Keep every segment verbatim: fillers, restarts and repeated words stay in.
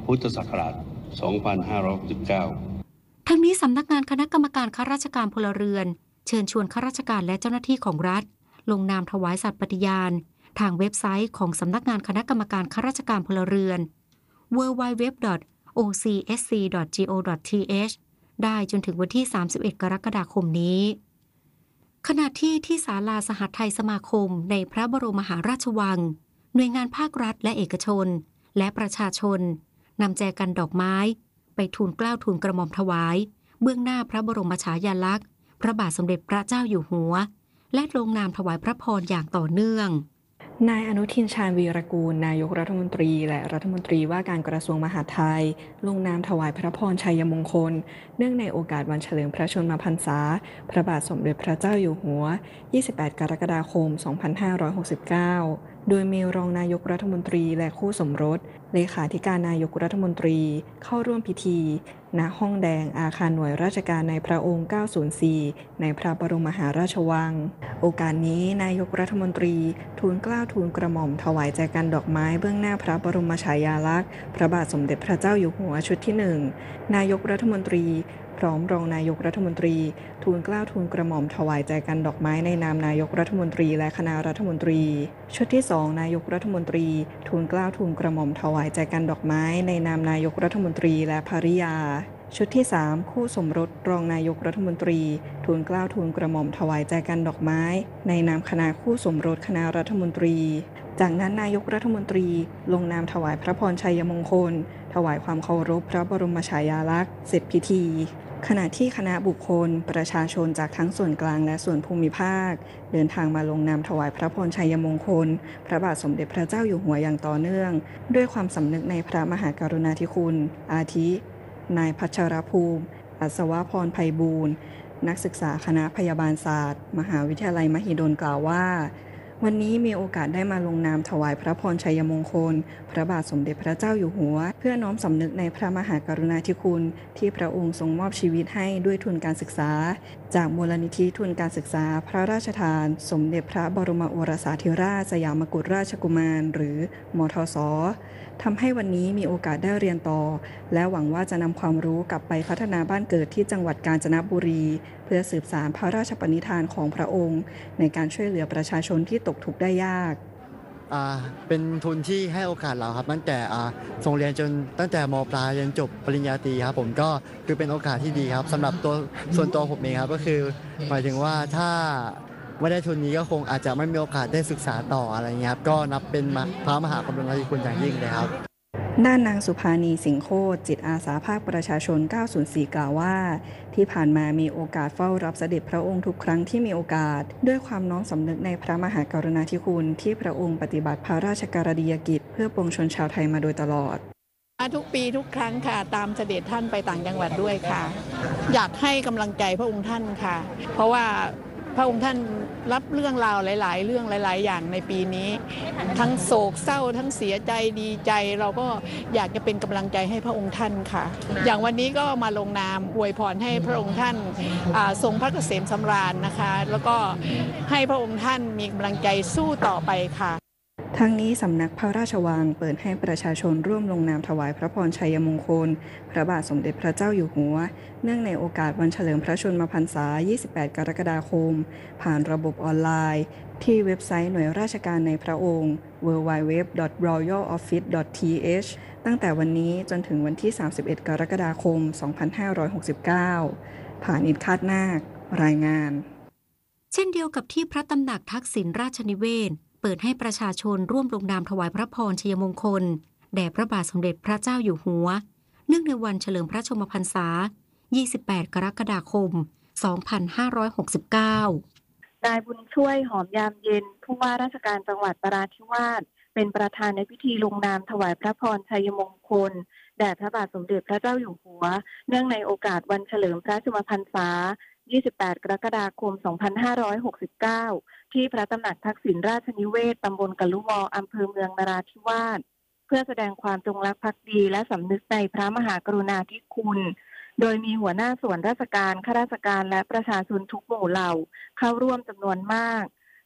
พุทธศักราช สองพันห้าร้อยหกสิบเก้าทั้งนี้สำนักงานคณะกรรมการข้าราชการพลเรือนเชิญชวนข้าราชการและเจ้าหน้าที่ของรัฐลงนามถวายสัตย์ปฏิญาณทางเว็บไซต์ของสำนักงานคณะกรรมการข้าราชการพลเรือน ดับเบิลยู ดับเบิลยู ดับเบิลยู ดอท โอ ซี เอส ซี ดอท จี โอ ดอท ที เอช ได้จนถึงวันที่ สามสิบเอ็ด กรกฎาคมนี้ขณะที่ที่ศาลาสหไทยสมาคมในพระบรมมหาราชวังหน่วยงานภาครัฐและเอกชนและประชาชนนำแจกันดอกไม้ไปทูลเกล้าทูลกระหม่อมถวายเบื้องหน้าพระบรมฉายาลักษณ์พระบาทสมเด็จพระเจ้าอยู่หัวและลงนามถวายพระพรอย่างต่อเนื่องนายอนุทินชาญวีรกูลนายกรัฐมนตรีและรัฐมนตรีว่าการกระทรวงมหาดไทยลงนามถวายพระพรชัยมงคลเนื่องในโอกาสวันเฉลิมพระชนมพรรษาพระบาทสมเด็จพระเจ้าอยู่หัวยี่สิบแปดกรกฎาคมสองพันห้าร้อยหกสิบเก้าโดยมีรองนายกรัฐมนตรีและคู่สมรสเลขาธิการนายกรัฐมนตรีเข้าร่วมพิธีณห้องแดงอาคารหน่วยราชการในพระองค์เก้าศูนย์สี่ในพระบรมมหาราชวังโอกาสนี้นายกรัฐมนตรีทูลเกล้าทูลกระหม่อมถวายแจกันดอกไม้เบื้องหน้าพระบรมฉายาลักษณ์พระบาทสมเด็จพระเจ้าอยู่หัวชุดที่หนึ่งนายกรัฐมนตรีพร้อมรองนายกรัฐมนตรีทูลเกล้าทูลกระหม่อมถวายแจกันดอกไม้ในนามนายกรัฐมนตรีและคณะรัฐมนตรีชุดที่สองนายกรัฐมนตรีทูลเกล้าทูลกระหม่อมถวายแจกันดอกไม้ในนามนายกรัฐมนตรีและภริยาชุดที่สามคู่สมรสรองนายกรัฐมนตรีทูลเกล้าทูลกระหม่อมถวายแจกันดอกไม้ในนามคณะคู่สมรสคณะรัฐมนตรีจากนั้นนายกรัฐมนตรีลงนามถวายพระพรชัยมงคลถวายความเคารพพระบรมฉายาลักษณ์เสร็จพิธีขณะที่คณะบุคคลประชาชนจากทั้งส่วนกลางและส่วนภูมิภาคเดินทางมาลงนามถวายพระพรชัยมงคลพระบาทสมเด็จพระเจ้าอยู่หัวอย่างต่อเนื่องด้วยความสำนึกในพระมหากรุณาธิคุณอาทินายพัชรภูมิอัศวพรไพบูลย์นักศึกษาคณะพยาบาลศาสตร์มหาวิทยาลัยมหิดลกล่าวว่าวันนี้มีโอกาสได้มาลงนามถวายพระพรชัยมงคลพระบาทสมเด็จพระเจ้าอยู่หัวเพื่อน้อมสำนึกในพระมหากรุณาธิคุณที่พระองค์ทรงมอบชีวิตให้ด้วยทุนการศึกษาจากมูลนิธิทุนการศึกษาพระราชทานสมเด็จพระบรมโอรสาธิราชสยามกุฎราชกุมารหรือมทส.ทำให้วันนี้มีโอกาสได้เรียนต่อและหวังว่าจะนำความรู้กลับไปพัฒนาบ้านเกิดที่จังหวัดกาญจนบุรีเพื่อสืบสานพระราชปณิธานของพระองค์ในการช่วยเหลือประชาชนที่ตกทุกข์ได้ยากอ่าเป็นทุนที่ให้โอกาสเราครับตั้งแต่อ่าส่งเรียนจนตั้งแต่ม.ปลายจนจบปริญญาตรีครับผมก็คือเป็นโอกาสที่ดีครับสำหรับตัวส่วนตัวผมเองครับก็คือหมายถึงว่าถ้าไม่ได้ทุนนี้ก็คงอาจจะไม่มีโอกาสได้ศึกษาต่ออะไรเงี้ยครับก็นับเป็นพระมหากรุณาธิคุณอย่างยิ่งเลยครับด้านนางสุภานีสิงห์โคตรจิตอาสาภาคประชาชนเก้าศูนย์สี่กล่าวว่าที่ผ่านมามีโอกาสเฝ้ารับเสด็จพระองค์ทุกครั้งที่มีโอกาสด้วยความน้อมสำนึกในพระมหากรุณาธิคุณที่พระองค์ปฏิบัติพระราชกรณียกิจเพื่อปวงชนชาวไทยมาโดยตลอดทุกปีทุกครั้งค่ะตามเสด็จท่านไปต่างจังหวัดด้วยค่ะอยากให้กำลังใจพระองค์ท่านค่ะเพราะว่าพระองค์ท่านรับเรื่องราวหลายๆเรื่องหลายๆอย่างในปีนี้ทั้งโศกเศร้าทั้งเสียใจดีใจเราก็อยากจะเป็นกำลังใจให้พระองค์ท่านค่ะอย่างวันนี้ก็มาลงนามอวยพรให้พระองค์ท่านทรงพระเกษมสำราญนะคะแล้วก็ให้พระองค์ท่านมีกำลังใจสู้ต่อไปค่ะทั้งนี้สำนักพระราชวังเปิดให้ประชาชนร่วมลงนามถวายพระพรชัยมงคลพระบาทสมเด็จพระเจ้าอยู่หัวเนื่องในโอกาสวันเฉลิมพระชนมพรรษายี่สิบแปดกรกฎาคมผ่านระบบออนไลน์ที่เว็บไซต์หน่วยราชการในพระองค์ ดับเบิลยู ดับเบิลยู ดับเบิลยู ดอท รอยัล ออฟฟิศ ดอท ที เอช ตั้งแต่วันนี้จนถึงวันที่สามสิบเอ็ดกรกฎาคมสองพันห้าร้อยหกสิบเก้าผ่านอิฐคาดนาครายงานเช่นเดียวกับที่พระตำหนักทักษิณราชนิเวศน์เปิดให้ประชาชนร่วมลงนามถวายพระพรชัยมงคลแด่พระบาทสมเด็จพระเจ้าอยู่หัวเนื่องในวันเฉลิมพระชนมพรรษายี่สิบแปดกรกฎาคมสองพันห้าร้อยหกสิบเก้านายบุญช่วยหอมยามเย็นผู้ว่าราชการจังหวัดนราธิวาสเป็นประธานในพิธีลงนามถวายพระพรชัยมงคลแด่พระบาทสมเด็จพระเจ้าอยู่หัวเนื่องในโอกาสวันเฉลิมพระชนมพรรษายี่สิบแปดกรกฎาคมสองพันห้าร้อยหกสิบเก้าที่พระตำหนักทักษิณราชนิเวศน์ตำบลกะลุมออำเภอเมืองนราธิวาสเพื่อแสดงความจงรักภักดีและสำนึกในพระมหากรุณาธิคุณโดยมีหัวหน้าส่วนราชการข้าราชการและประชาชนทุกหมู่เหล่าเข้าร่วมจำนวนมาก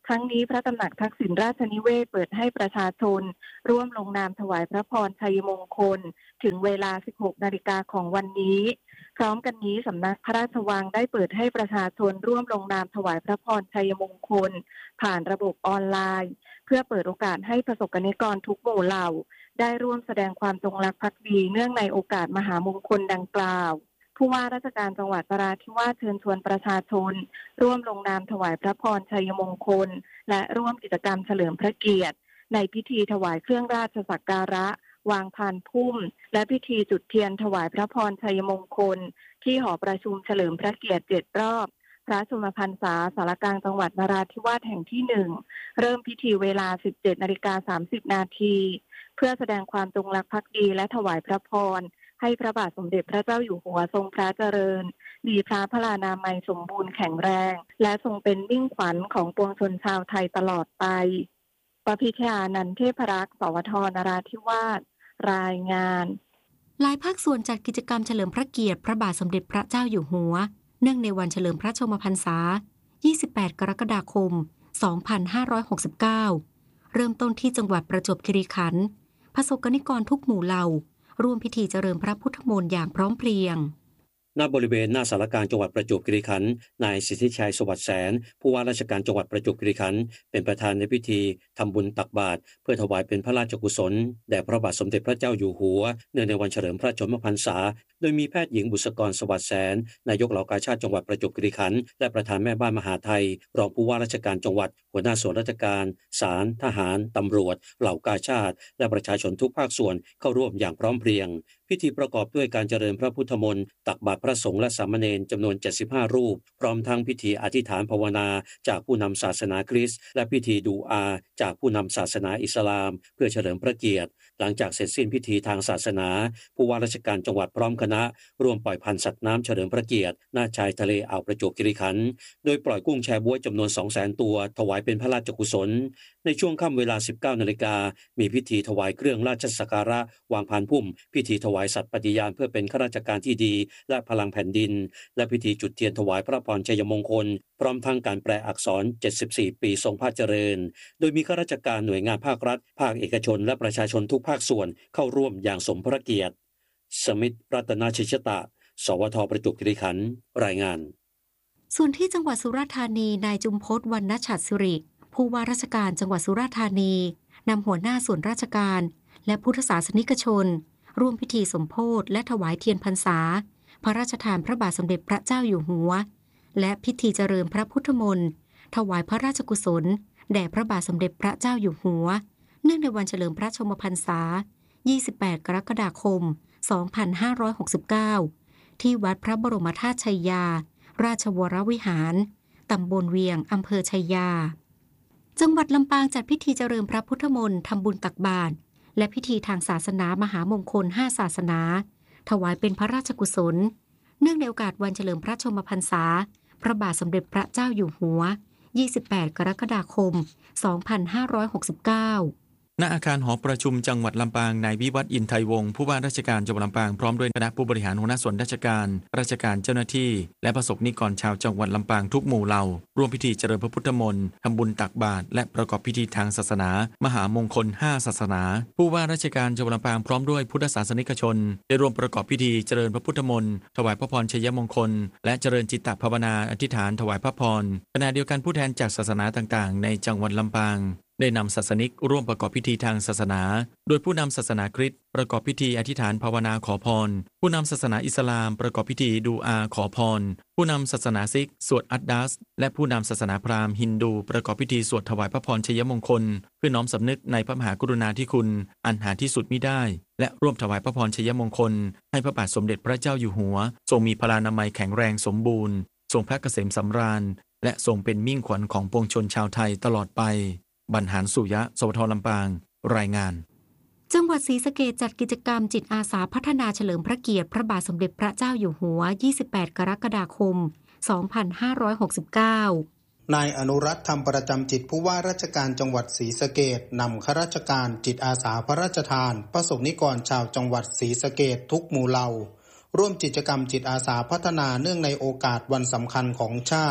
ทั้งนี้พระตำหนักทักษิณราชนิเวศน์เปิดให้ประชาชนร่วมลงนามถวายพระพรชัยมงคลถึงเวลา สิบหกนาฬิกาของวันนี้พร้อมกันนี้สำนักพระราชวังได้เปิดให้ประชาชนร่วมลงนามถวายพระพรชัยมงคลผ่านระบบออนไลน์เพื่อเปิดโอกาสให้ประสบกนิกรทุกหมู่เหล่าได้ร่วมแสดงความจงรักภักดีเนื่องในโอกาสมหามงคลดังกล่าวผู้ว่าราชการจังหวัดนราธิวาสเชิญชวนประชาชนร่วมลงนามถวายพระพรชัยมงคลและร่วมกิจกรรมเฉลิมพระเกียรติในพิธีถวายเครื่องราชสักการะวางพานพุ่มและพิธีจุดเทียนถวายพระพรชัยมงคลที่หอประชุมเฉลิมพระเกียรติเจ็ดรอบพระชนมพรรษาสารกลางจังหวัดนราธิวาสแห่งที่หนึ่งเริ่มพิธีเวลา สิบเจ็ดนาฬิกาสามสิบนาทีเพื่อแสดงความจงรักภักดีและถวายพระพรให้พระบาทสมเด็จพระเจ้าอยู่หัวทรงพระเจริญมีพระพลานามัยสมบูรณ์แข็งแรงและทรงเป็นมิ่งขวัญของปวงชนชาวไทยตลอดไปปพิชญานันท์เทพรักษ์สวทนราธิวาสรายงานหลายภาคส่วนจัดกิจกรรมเฉลิมพระเกียรติพระบาทสมเด็จพระเจ้าอยู่หัวเนื่องในวันเฉลิมพระชนมพรรษายี่สิบแปดกรกฎาคมสองพันห้าร้อยหกสิบเก้าเริ่มต้นที่จังหวัดประจวบคีรีขันธ์ประสบกนิกรทุกหมู่เหล่าร่วมพิธีเจริญพระพุทธมนต์อย่างพร้อมเพรียงณบริเวณหน้าศาลกลางจังหวัดประจวบคีรีขันธ์นายสิทธิชัยสวัสดิ์แสนผู้ว่าราชการจังหวัดประจวบคีรีขันธ์เป็นประธานในพิธีทำบุญตักบาตรเพื่อถวายเป็นพระราชกุศลแด่พระบาทสมเด็จพระเจ้าอยู่หัวเนื่องในวันเฉลิมพระชนมพรรษาโดยมีแพทย์หญิงบุษกรสวัสดิ์แสนนายกเหล่ากาชาดจังหวัดประจวบคีรีขันธ์และประธานแม่บ้านมหาไทยรองผู้ว่าราชการจังหวัดหัวหน้าส่วนราชการศาลทหารตำรวจเหล่ากาชาดและประชาชนทุกภาคส่วนเข้าร่วมอย่างพร้อมเพรียงพิธีประกอบด้วยการเจริญพระพุทธมนต์ตักบาตรพระสงฆ์และสามเณรจำนวนเจ็ดสิบห้ารูปพร้อมทั้งพิธีอธิษฐานภาวนาจากผู้นำศาสนาคริสต์และพิธีดูอาจากผู้นำศาสนาอิสลามเพื่อเฉลิมพระเกียรติหลังจากเสร็จสิ้นพิธีทางศาสนาผู้ว่าราชการจังหวัดพร้อมคณะร่วมปล่อยพันธุ์สัตว์น้ำเฉลิมพระเกียรติหน้าชายทะเลอ่าวประจวบคีรีขันธ์โดยปล่อยกุ้งแชบ๊วยจำนวน สองแสน ตัวถวายเป็นพระราชกุศลในช่วงค่ำเวลา สิบเก้านาฬิกามีพิธีถวายเครื่องราชสักการะวางพานพุ่มพิธีถวายสัตย์ปฏิญาณเพื่อเป็นข้าราชการที่ดีและพลังแผ่นดินและพิธีจุดเทียนถวายพระพรชัยมงคลพร้อมทั้งการแปลอักษรเจ็ดสิบสี่ปีทรงพระเจริญโดยมีข้าราชการหน่วยงานภาครัฐภาคเอกชนและประชาชนทุกภาคส่วนเข้าร่วมอย่างสมพระเกียรติสมิทธิ์รัตนชิชตะสวทประจวบคีรีขันธ์รายงานส่วนที่จังหวัดสุราษฎร์ธานีนายจุมพจน์วรรณฉัตรสิริผู้ว่าราชการจังหวัดสุราษฎร์ธานีนำหัวหน้าส่วนราชการและพุทธศาสนิกชนร่วมพิธีสมโภชและถวายเทียนพรรษาพระราชทานพระบาทสมเด็จพระเจ้าอยู่หัวและพิธีเจริญพระพุทธมนต์ถวายพระราชกุศลแด่พระบาทสมเด็จพระเจ้าอยู่หัวเนื่องในวันเฉลิมพระชนมพรรษายี่สิบแปดกรกฎาคมสองพันห้าร้อยหกสิบเก้าที่วัดพระบรมธาตุชัยยาราชวรวิหารตำบลเวียงอำเภอชัยยาจังหวัดลำปางจัดพิธีเจริญพระพุทธมนต์ทำบุญตักบาตรและพิธีทางศาสนามหามงคลห้าศาสนาถวายเป็นพระราชกุศลเนื่องในโอกาสวันเฉลิมพระชนมพรรษาพระบาทสมเด็จพระเจ้าอยู่หัวยี่สิบแปดกรกฎาคมสองพันห้าร้อยหกสิบเก้าณอาคารหอประชุมจังหวัดลำปางนายวิวัฒน์อินไทยวงศ์ผู้ว่าราชการจังหวัดลำปางพร้อมด้วยคณะผู้บริหารหัวหน้าส่วนราชการราชการเจ้าหน้าที่และประสบนิกรชาวจังหวัดลำปางทุกหมู่เหล่าร่วมพิธีเจริญพระพุทธมนต์ทำบุญตักบาตรและประกอบพิธีทางศาสนามหามงคลห้าศาสนาผู้ว่าราชการจังหวัดลำปางพร้อมด้วยพุทธศาสนิกชนได้ร่วมประกอบพิธีเจริญพระพุทธมนต์ถวายพระพรชัยมงคลและเจริญจิตตภาวนาอธิษฐานถวายพระพรขณะเดียวกันผู้แทนจากศาสนาต่างๆในจังหวัดลำปางได้นำศาสนิกร่วมประกอบพิธีทางศาสนาโดยผู้นำศาสนาคริสต์ประกอบพิธีอธิษฐานภาวนาขอพรผู้นำศาสนาอิสลามประกอบพิธีดูอาขอพรผู้นำศาสนาซิกสวดอัดดัสและผู้นำศาสนาพราหมณ์ฮินดูประกอบพิธีสวดถวายพระพรชัยมงคลเพื่อน้อมสำนึกในพระมหากรุณาธิคุณอันหาที่สุดมิได้และร่วมถวายพระพรชัยมงคลให้พระบาทสมเด็จพระเจ้าอยู่หัวทรงมีพลานามัยแข็งแรงสมบูรณ์ทรงพระเกษมสำราญและทรงเป็นมิ่งขวัญของปวงชนชาวไทยตลอดไปบรรหารสุยะสวทลำปางรายงานจังหวัดศรีสะเกษจัดกิจกรรมจิตอาสาพัฒนาเฉลิมพระเกียรติพระบาทสมเด็จพระเจ้าอยู่หัวยี่สิบแปดกรกฎาคมสองพันห้าร้อยหกสิบเก้านายอนุรัตน์ธรรมประจำจิตผู้ว่าราชการจังหวัดศรีสะเกษนำข้าราชการจิตอาสาพระราชทานประสบนิกรชาวจังหวัดศรีสะเกษทุกหมู่เหล่าร่วมกิจกรรมจิตอาสาพัฒนาเนื่องในโอกาสวันสำคัญของชาติ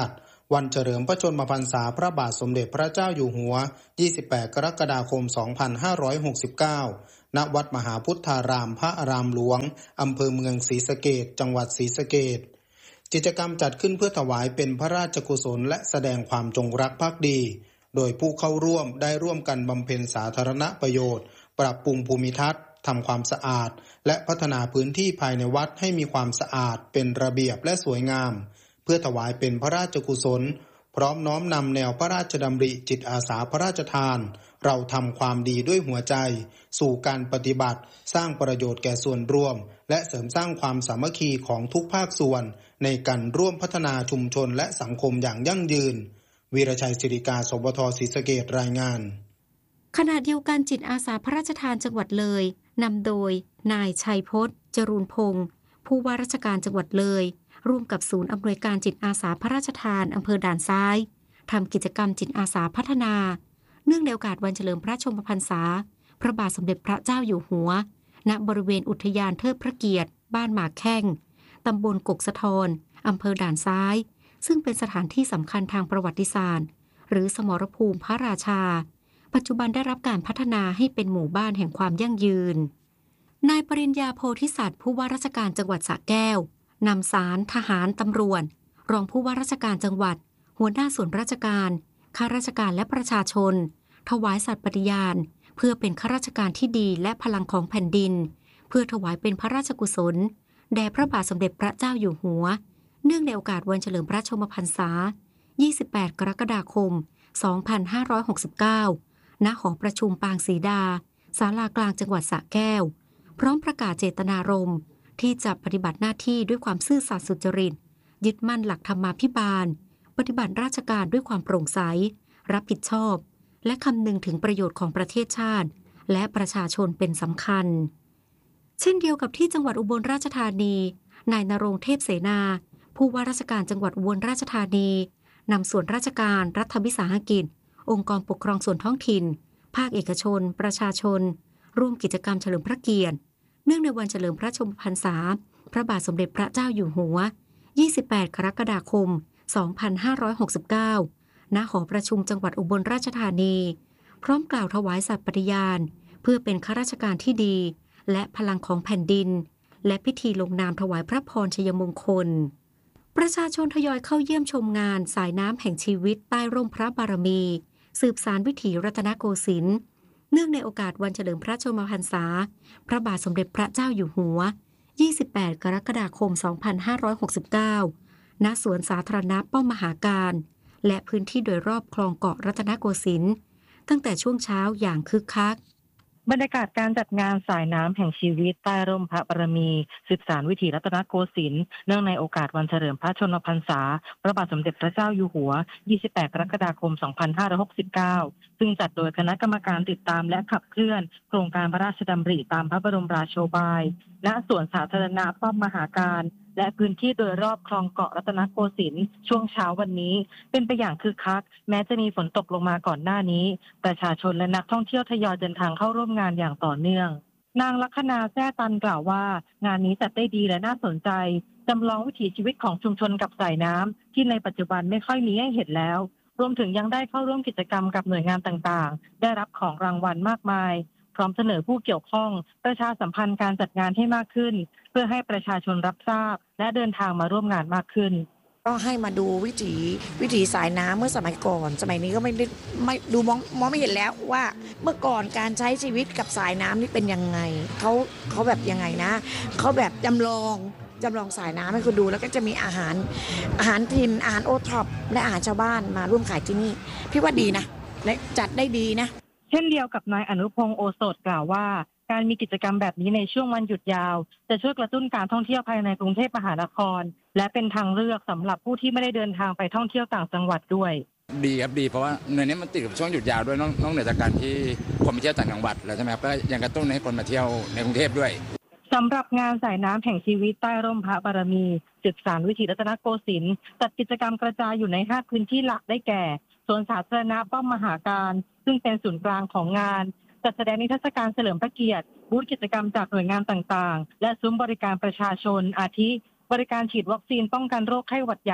วันเฉลิมพระชนมพรรษาพระบาทสมเด็จพระเจ้าอยู่หัวยี่สิบแปดกรกฎาคมสองพันห้าร้อยหกสิบเก้าณวัดมหาพุทธารามพระอารามหลวงอำเภอเมืองศรีสะเกษจังหวัดศรีสะเกษกิจกรรมจัดขึ้นเพื่อถวายเป็นพระราชกุศลและแสดงความจงรักภักดีโดยผู้เข้าร่วมได้ร่วมกันบำเพ็ญสาธารณประโยชน์ปรับปรุงภูมิทัศน์ทำความสะอาดและพัฒนาพื้นที่ภายในวัดให้มีความสะอาดเป็นระเบียบและสวยงามเพื่อถวายเป็นพระราชกุศลพร้อมน้อมนำแนวพระราชดำริจิตอาสาพระราชทานเราทำความดีด้วยหัวใจสู่การปฏิบัติสร้างประโยชน์แก่ส่วนรวมและเสริมสร้างความสามัคคีของทุกภาคส่วนในการร่วมพัฒนาชุมชนและสังคมอย่างยั่งยืนวีรชัยศิริกาสบทศรีสะเกษรายงานขณะเดียวกันจิตอาสาพระราชทานจังหวัดเลยนำโดยนายชัยพจน์จรูนพงศ์ผู้ว่าราชการจังหวัดเลยร่วมกับศูนย์อำนวยการจิตอาสาพระราชทานอำเภอด่านซ้ายทำกิจกรรมจิตอาสาพัฒนาเนื่องในโอกาสวันเฉลิมพระชนมพรรษาพระบาทสมเด็จพระเจ้าอยู่หัวณบริเวณอุทยานเทิดพระเกียรติบ้านหมากแข้งตำบลกกสะทอนอำเภอด่านซ้ายซึ่งเป็นสถานที่สำคัญทางประวัติศาสตร์หรือสมรภูมิพระราชาปัจจุบันได้รับการพัฒนาให้เป็นหมู่บ้านแห่งความยั่งยืนนายปริญญาโพธิสัตว์ผู้ว่าราชการจังหวัดสระแก้วนำศาลทหารตำรวจรองผู้ว่าราชการจังหวัดหัวหน้าส่วนราชการข้าราชการและประชาชนถวายสัตย์ปฏิญาณเพื่อเป็นข้าราชการที่ดีและพลังของแผ่นดินเพื่อถวายเป็นพระราชกุศลแด่พระบาทสมเด็จพระเจ้าอยู่หัวเนื่องในโอกาสวันเฉลิมพระชนมพรรษายี่สิบแปดกรกฎาคมสองพันห้าร้อยหกสิบเก้าณหอประชุมปางศรีดาศาลากลางจังหวัดสระแก้วพร้อมประกาศเจตนารมณ์ที่จะปฏิบัติหน้าที่ด้วยความซื่อสัตย์สุจริตยึดมั่นหลักธรรมาภิบาลปฏิบัติราชการด้วยความโปร่งใสรับผิดชอบและคำนึงถึงประโยชน์ของประเทศชาติและประชาชนเป็นสำคัญเช่นเดียวกับที่จังหวัดอุบลราชธานีนายณรงค์เทพเสนาผู้ว่าราชการจังหวัดอุบลราชธานีนำส่วนราชการรัฐวิสาหกิจองค์กรปกครองส่วนท้องถิ่นภาคเอกชนประชาชนร่วมกิจกรรมเฉลิมพระเกียรติเนื่องในวันเฉลิมพระชนมพรรษาพระบาทสมเด็จพระเจ้าอยู่หัวยี่สิบแปดกรกฎาคมสองพันห้าร้อยหกสิบเก้าณหอประชุมจังหวัดอุบลราชธานีพร้อมกล่าวถวายสัตย์ปฏิญาณเพื่อเป็นข้าราชการที่ดีและพลังของแผ่นดินและพิธีลงนามถวายพระพรชัยมงคลประชาชนทยอยเข้าเยี่ยมชมงานสายน้ำแห่งชีวิตใต้ร่มพระบารมีสืบสานวิถีรัตนโกสินทร์เนื่องในโอกาสวันเฉลิมพระชนมพรรษาพระบาทสมเด็จพระเจ้าอยู่หัวยี่สิบแปดกรกฎาคมสองพันห้าร้อยหกสิบเก้าณสวนสาธารณะป้อมมหาการและพื้นที่โดยรอบคลองเกาะรัตนโกสินทร์ตั้งแต่ช่วงเช้าอย่างคึกคักบรรยากาศการจัดงานสายน้ำแห่งชีวิตใต้ร่มพระบารมีสืบสานวิถีรัตนโกสินทร์เนื่องในโอกาสวันเฉลิมพระชนมพรรษาพระบาทสมเด็จพระเจ้าอยู่หัวยี่สิบแปดกรกฎาคมสองพันห้าร้อยหกสิบเก้าซึ่งจัดโดยคณะกรรมการติดตามและขับเคลื่อนโครงการพระราชดำริตามพระบรมราโชบายณสวนสาธารณะป้อมมหาการและพื้นที่โดยรอบคลองเกาะรัตนโกสินทร์ช่วงเช้าวันนี้เป็นไปอย่างคึกคักแม้จะมีฝนตกลงมาก่อนหน้านี้ประชาชนและนักท่องเที่ยวทยอยเดินทางเข้าร่วมงานอย่างต่อเนื่องนางลัคนาแซ่ตันกล่าวว่างานนี้จัดได้ดีและน่าสนใจจำลองวิถีชีวิตของชุมชนกับสายน้ำที่ในปัจจุบันไม่ค่อยมีให้เห็นแล้วรวมถึงยังได้เข้าร่วมกิจกรรมกับหน่วยงานต่างๆได้รับของรางวัลมากมายพร้อมเสนอผู้เกี่ยวข้องประชาสัมพันธ์การจัดงานให้มากขึ้นเพื่อให้ประชาชนรับทราบและเดินทางมาร่วมงานมากขึ้นก็ให้มาดูวิถีวิถีสายน้ำเมื่อสมัยก่อนสมัยนี้ก็ไม่ได้ไม่ดูมองมองไม่เห็นแล้วว่าเมื่อก่อนการใช้ชีวิตกับสายน้ำนี่เป็นยังไงเขาเขาแบบยังไงนะเขาแบบจำลองจำลองสายน้ำให้คุณดูแล้วก็จะมีอาหารอาหารถิ่นอาหารโอท็อปและอาหารชาวบ้านมาร่วมขายที่นี่พี่ว่าดีนะและจัดได้ดีนะเช่นเดียวกับนายอนุพงษ์โอสถกล่าวว่าการมีกิจกรรมแบบนี้ในช่วงวันหยุดยาวจะช่วยกระตุ้นการท่องเที่ยวภายในกรุงเทพมหานครและเป็นทางเลือกสำหรับผู้ที่ไม่ได้เดินทางไปท่องเที่ยวต่างจังหวัดด้วยดีครับดีเพราะว่าในนี้มันติดกับช่วงหยุดยาวด้วยนอกเหนือจากการที่คนไปเที่ยวต่างจังหวัดแล้วใช่ไหมครับก็ยังกระตุ้นให้คนมาเที่ยวในกรุงเทพด้วยสำหรับงานสายน้ำแห่งชีวิตใต้ร่มพระบารมีสืบสานวิถีรัตนโกสินทร์จัดกิจกรรมกระจายอยู่ในห้าพื้นที่หลักได้แก่สวนสาธารณะป้อมมหาการซึ่งเป็นศูนย์กลางของงานจัดแสดงนิทรรศการเฉลิมพระเกียรติบูธกิจกรรมจากหน่วยงานต่างๆและซุ้มบริการประชาชนอาทิบริการฉีดวัคซีนป้องกันโรคไข้หวัดใหญ่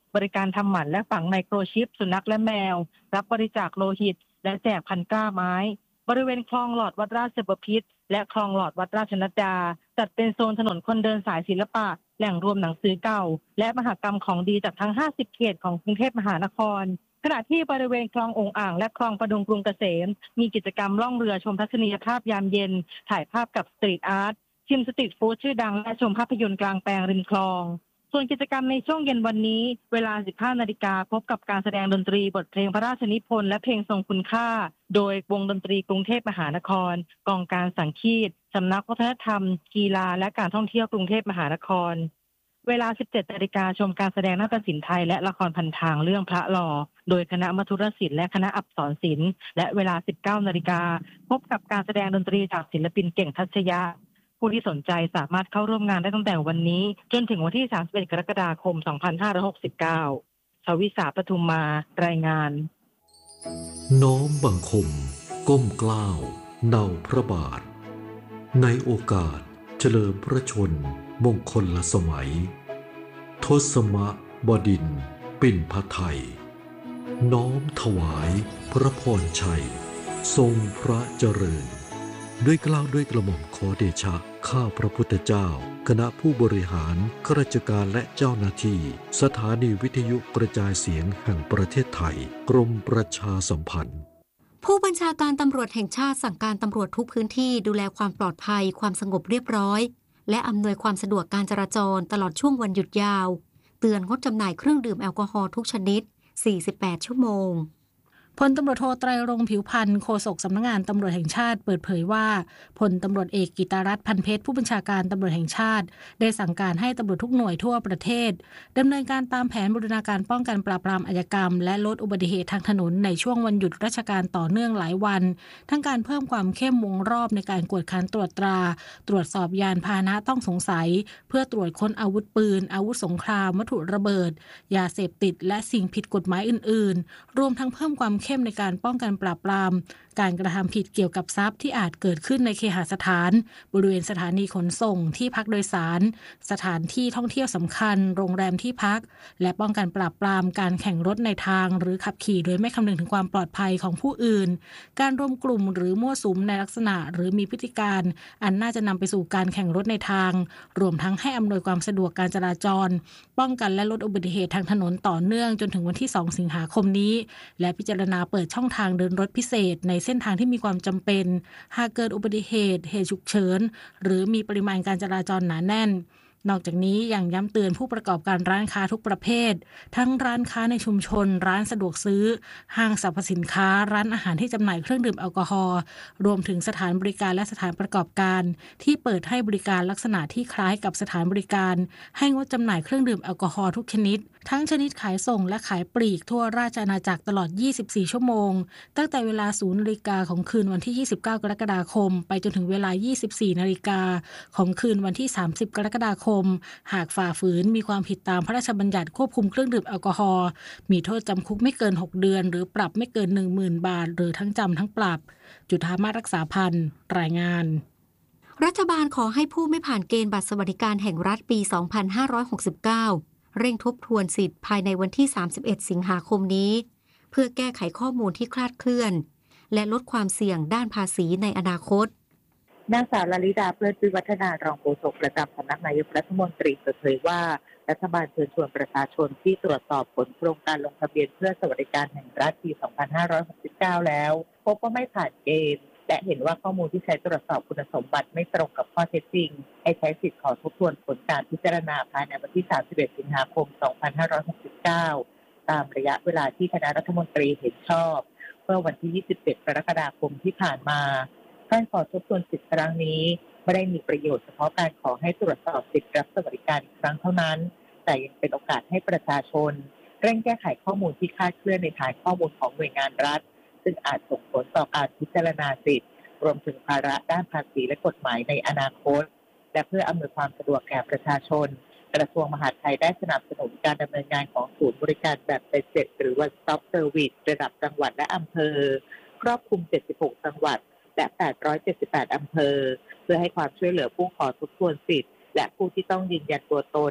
บริการทำหมันและฝังไมโครชิปสุนัขและแมวรับบริจาคโลหิตและแจกพันกล้าไม้บริเวณคลองหลอดวัดราชบพิตรและคลองหลอดวัดราชนัดดาจัดเป็นโซนถนนคนเดินสายศิลปะแหล่งรวมหนังสือเก่าและมหกรรมของดีจากทั้งห้าสิบเขตของกรุงเทพมหานครขณะที่บริเวณคลององอ่างและคลองประดุงกรุงเกษมมีกิจกรรมล่องเรือชมทัศนียภาพยามเย็นถ่ายภาพกับสตรีทอาร์ตชิมสตรีทฟู้ดชื่อดังและชมภาพยนตร์กลางแปลงริมคลองส่วนกิจกรรมในช่วงเย็นวันนี้เวลา สิบห้านาฬิกาพบกับการแสดงดนตรีบทเพลงพระราชนิพนธ์และเพลงทรงคุณค่าโดยวงดนตรีกรุงเทพมหานครกองการสังคีตสำนักวัฒนธรรมกีฬาและการท่องเที่ยวกรุงเทพมหานครเวลา สิบเจ็ดนาฬิกาชมการแสดงนาฏศิลป์ไทยและละครพันทางเรื่องพระหล่อโดยคณะมัทุรศิลป์และคณะอัปสรศิลป์และเวลา สิบเก้านาฬิกาพบกับการแสดงดนตรีจากศิลปินเก่งทัชยะผู้ที่สนใจสามารถเข้าร่วมงานได้ตั้งแต่วันนี้จนถึงวันที่สามสิบเอ็ดกรกฎาคมสองพันห้าร้อยหกสิบเก้าชวิสาปทุมมารายงานน้อมบังคมก้มเกล้าเนาพระบาทในโอกาสเฉลิมพระชนมงคลสมัยทศมบดินทร์ปิ่นพไทยน้อมถวายพระพรชัยทรงพระเจริญด้วยเกล้าด้วยกระหม่อมขอเดชะข้าพระพุทธเจ้าคณะผู้บริหารข้าราชการและเจ้าหน้าที่สถานีวิทยุกระจายเสียงแห่งประเทศไทยกรมประชาสัมพันธ์ผู้บัญชาการตำรวจแห่งชาติสั่งการตำรวจทุกพื้นที่ดูแลความปลอดภัยความสงบเรียบร้อยและอำนวยความสะดวกการจราจรตลอดช่วงวันหยุดยาวเตือนงดจำหน่ายเครื่องดื่มแอลกอฮอล์ทุกชนิดสี่สิบแปดชั่วโมงพลตำรวจโทไตรรงค์ผิวพรรณโฆษกสำนักงานตำรวจแห่งชาติเปิดเผยว่าพลตำรวจเอกกิตรัตน์พันเพชรผู้บัญชาการตำรวจแห่งชาติได้สั่งการให้ตำรวจทุกหน่วยทั่วประเทศดำเนินการตามแผนบูรณาการป้องกันปราบปรามอาชญากรรมและลดอุบัติเหตุทางถนนในช่วงวันหยุดราชการต่อเนื่องหลายวันทั้งการเพิ่มความเข้มวงรอบในการกวดขันตรวจตราตรวจสอบยานพาหนะต้องสงสัยเพื่อตรวจค้นอาวุธปืนอาวุธสงครามวัตถุระเบิดยาเสพติดและสิ่งผิดกฎหมายอื่นๆรวมทั้งเพิ่มความเข้มในการป้องกันปราบปรามการกระทำผิดเกี่ยวกับทรัพย์ที่อาจเกิดขึ้นในเคหสถานบริเวณสถานีขนส่งที่พักโดยสารสถานที่ท่องเที่ยวสำคัญโรงแรมที่พักและป้องกันปราบปรามการแข่งรถในทางหรือขับขี่โดยไม่คำนึงถึงความปลอดภัยของผู้อื่นการรวมกลุ่มหรือมั่วสุมในลักษณะหรือมีพฤติการอันน่าจะนำไปสู่การแข่งรถในทางรวมทั้งให้อำนวยความสะดวกการจราจรป้องกันและลดอุบัติเหตุทางถนนต่อเนื่องจนถึงวันที่สองสิงหาคมนี้และพิจารณาเปิดช่องทางเดินรถพิเศษในเส้นทางที่มีความจำเป็นหากเกิดอุบัติเหตุเหตุฉุกเฉินหรือมีปริมาณการจราจรหนาแน่นนอกจากนี้ยังย้ำเตือนผู้ประกอบการร้านค้าทุกประเภททั้งร้านค้าในชุมชนร้านสะดวกซื้อห้างสรรพสินค้าร้านอาหารที่จำหน่ายเครื่องดื่มแอลกอฮอล์รวมถึงสถานบริการและสถานประกอบการที่เปิดให้บริการลักษณะที่คล้ายกับสถานบริการให้งดจำหน่ายเครื่องดื่มแอลกอฮอล์ทุกชนิดทั้งชนิดขายส่งและขายปลีกทั่วราชอาณาจักรตลอดยี่สิบสี่ชั่วโมงตั้งแต่เวลา ศูนย์นาฬิกาของคืนวันที่ยี่สิบเก้ากรกฎาคมไปจนถึงเวลา ยี่สิบสี่นาฬิกาของคืนวันที่สามสิบกรกฎาคมหากฝ่าฝืนมีความผิดตามพระราชบัญญัติควบคุมเครื่องดื่มแอลกอฮอล์มีโทษจำคุกไม่เกินหกเดือนหรือปรับไม่เกิน หนึ่งหมื่น บาทหรือทั้งจำทั้งปรับจุฑามาสรักษาพันธ์รายงานรัฐบาลขอให้ผู้ไม่ผ่านเกณฑ์บัตรสวัสดิการแห่งรัฐปีสองพันห้าร้อยหกสิบเก้าเร่งทบทวนสิทธิ์ภายในวันที่สามสิบเอ็ดสิงหาคมนี้เพื่อแก้ไขข้อมูลที่คลาดเคลื่อนและลดความเสี่ยงด้านภาษีในอนาคตนางสาวลลิดาเพลินวิวัฒนารองโฆษกประจำสำนักนายกรัฐมนตรีเปิดเผยว่ารัฐบาลเชิญชวนประชาชนที่ตรวจสอบผลโครงการลงทะเบียนเพื่อสวัสดิการแห่งรัฐปีสองพันห้าร้อยหกสิบเก้าแล้วพบว่าไม่ผ่านเกณฑ์และเห็นว่าข้อมูลที่ใช้ตรวจสอบคุณสมบัติไม่ตรงกับข้อเท็จจริงให้ใช้สิทธิ์ขอทบทวนผลการพิจารณาภายในวันที่สามสิบเอ็ดสิงหาคมสองพันห้าร้อยหกสิบเก้าตามระยะเวลาที่คณะรัฐมนตรีเห็นชอบเมื่อวันที่ยี่สิบเจ็ดกรกฎาคมที่ผ่านมาการขอทบทวนสิทธิ์ครั้งนี้ไม่ได้มีประโยชน์เฉพาะการขอให้ตรวจสอบสิทธิรับสวัสดิการอีกครั้งเท่านั้นแต่ยังเป็นโอกาสให้ประชาชนเร่งแก้ไขข้อมูลที่คลาดเคลื่อนในฐานข้อมูลของหน่วยงานรัฐซึ่งอาจส่งผลต่อการพิจารณาสิทธิรวมถึงภาระด้านภาษีและกฎหมายในอนาคตและเพื่ออำนวยความสะดวกแก่ประชาชนกระทรวงมหาดไทยได้สนับสนุนการดำเนินงานของศูนย์บริการแบบเป็นเสร็จหรือ One Stop Service ระดับจังหวัดและอำเภอครอบคลุมเจ็ดสิบหกจังหวัดและแปดร้อยเจ็ดสิบแปดอำเภอเพื่อให้ความช่วยเหลือผู้ขอทบทวนสิทธิ์และผู้ที่ต้องยืนยันตัวตน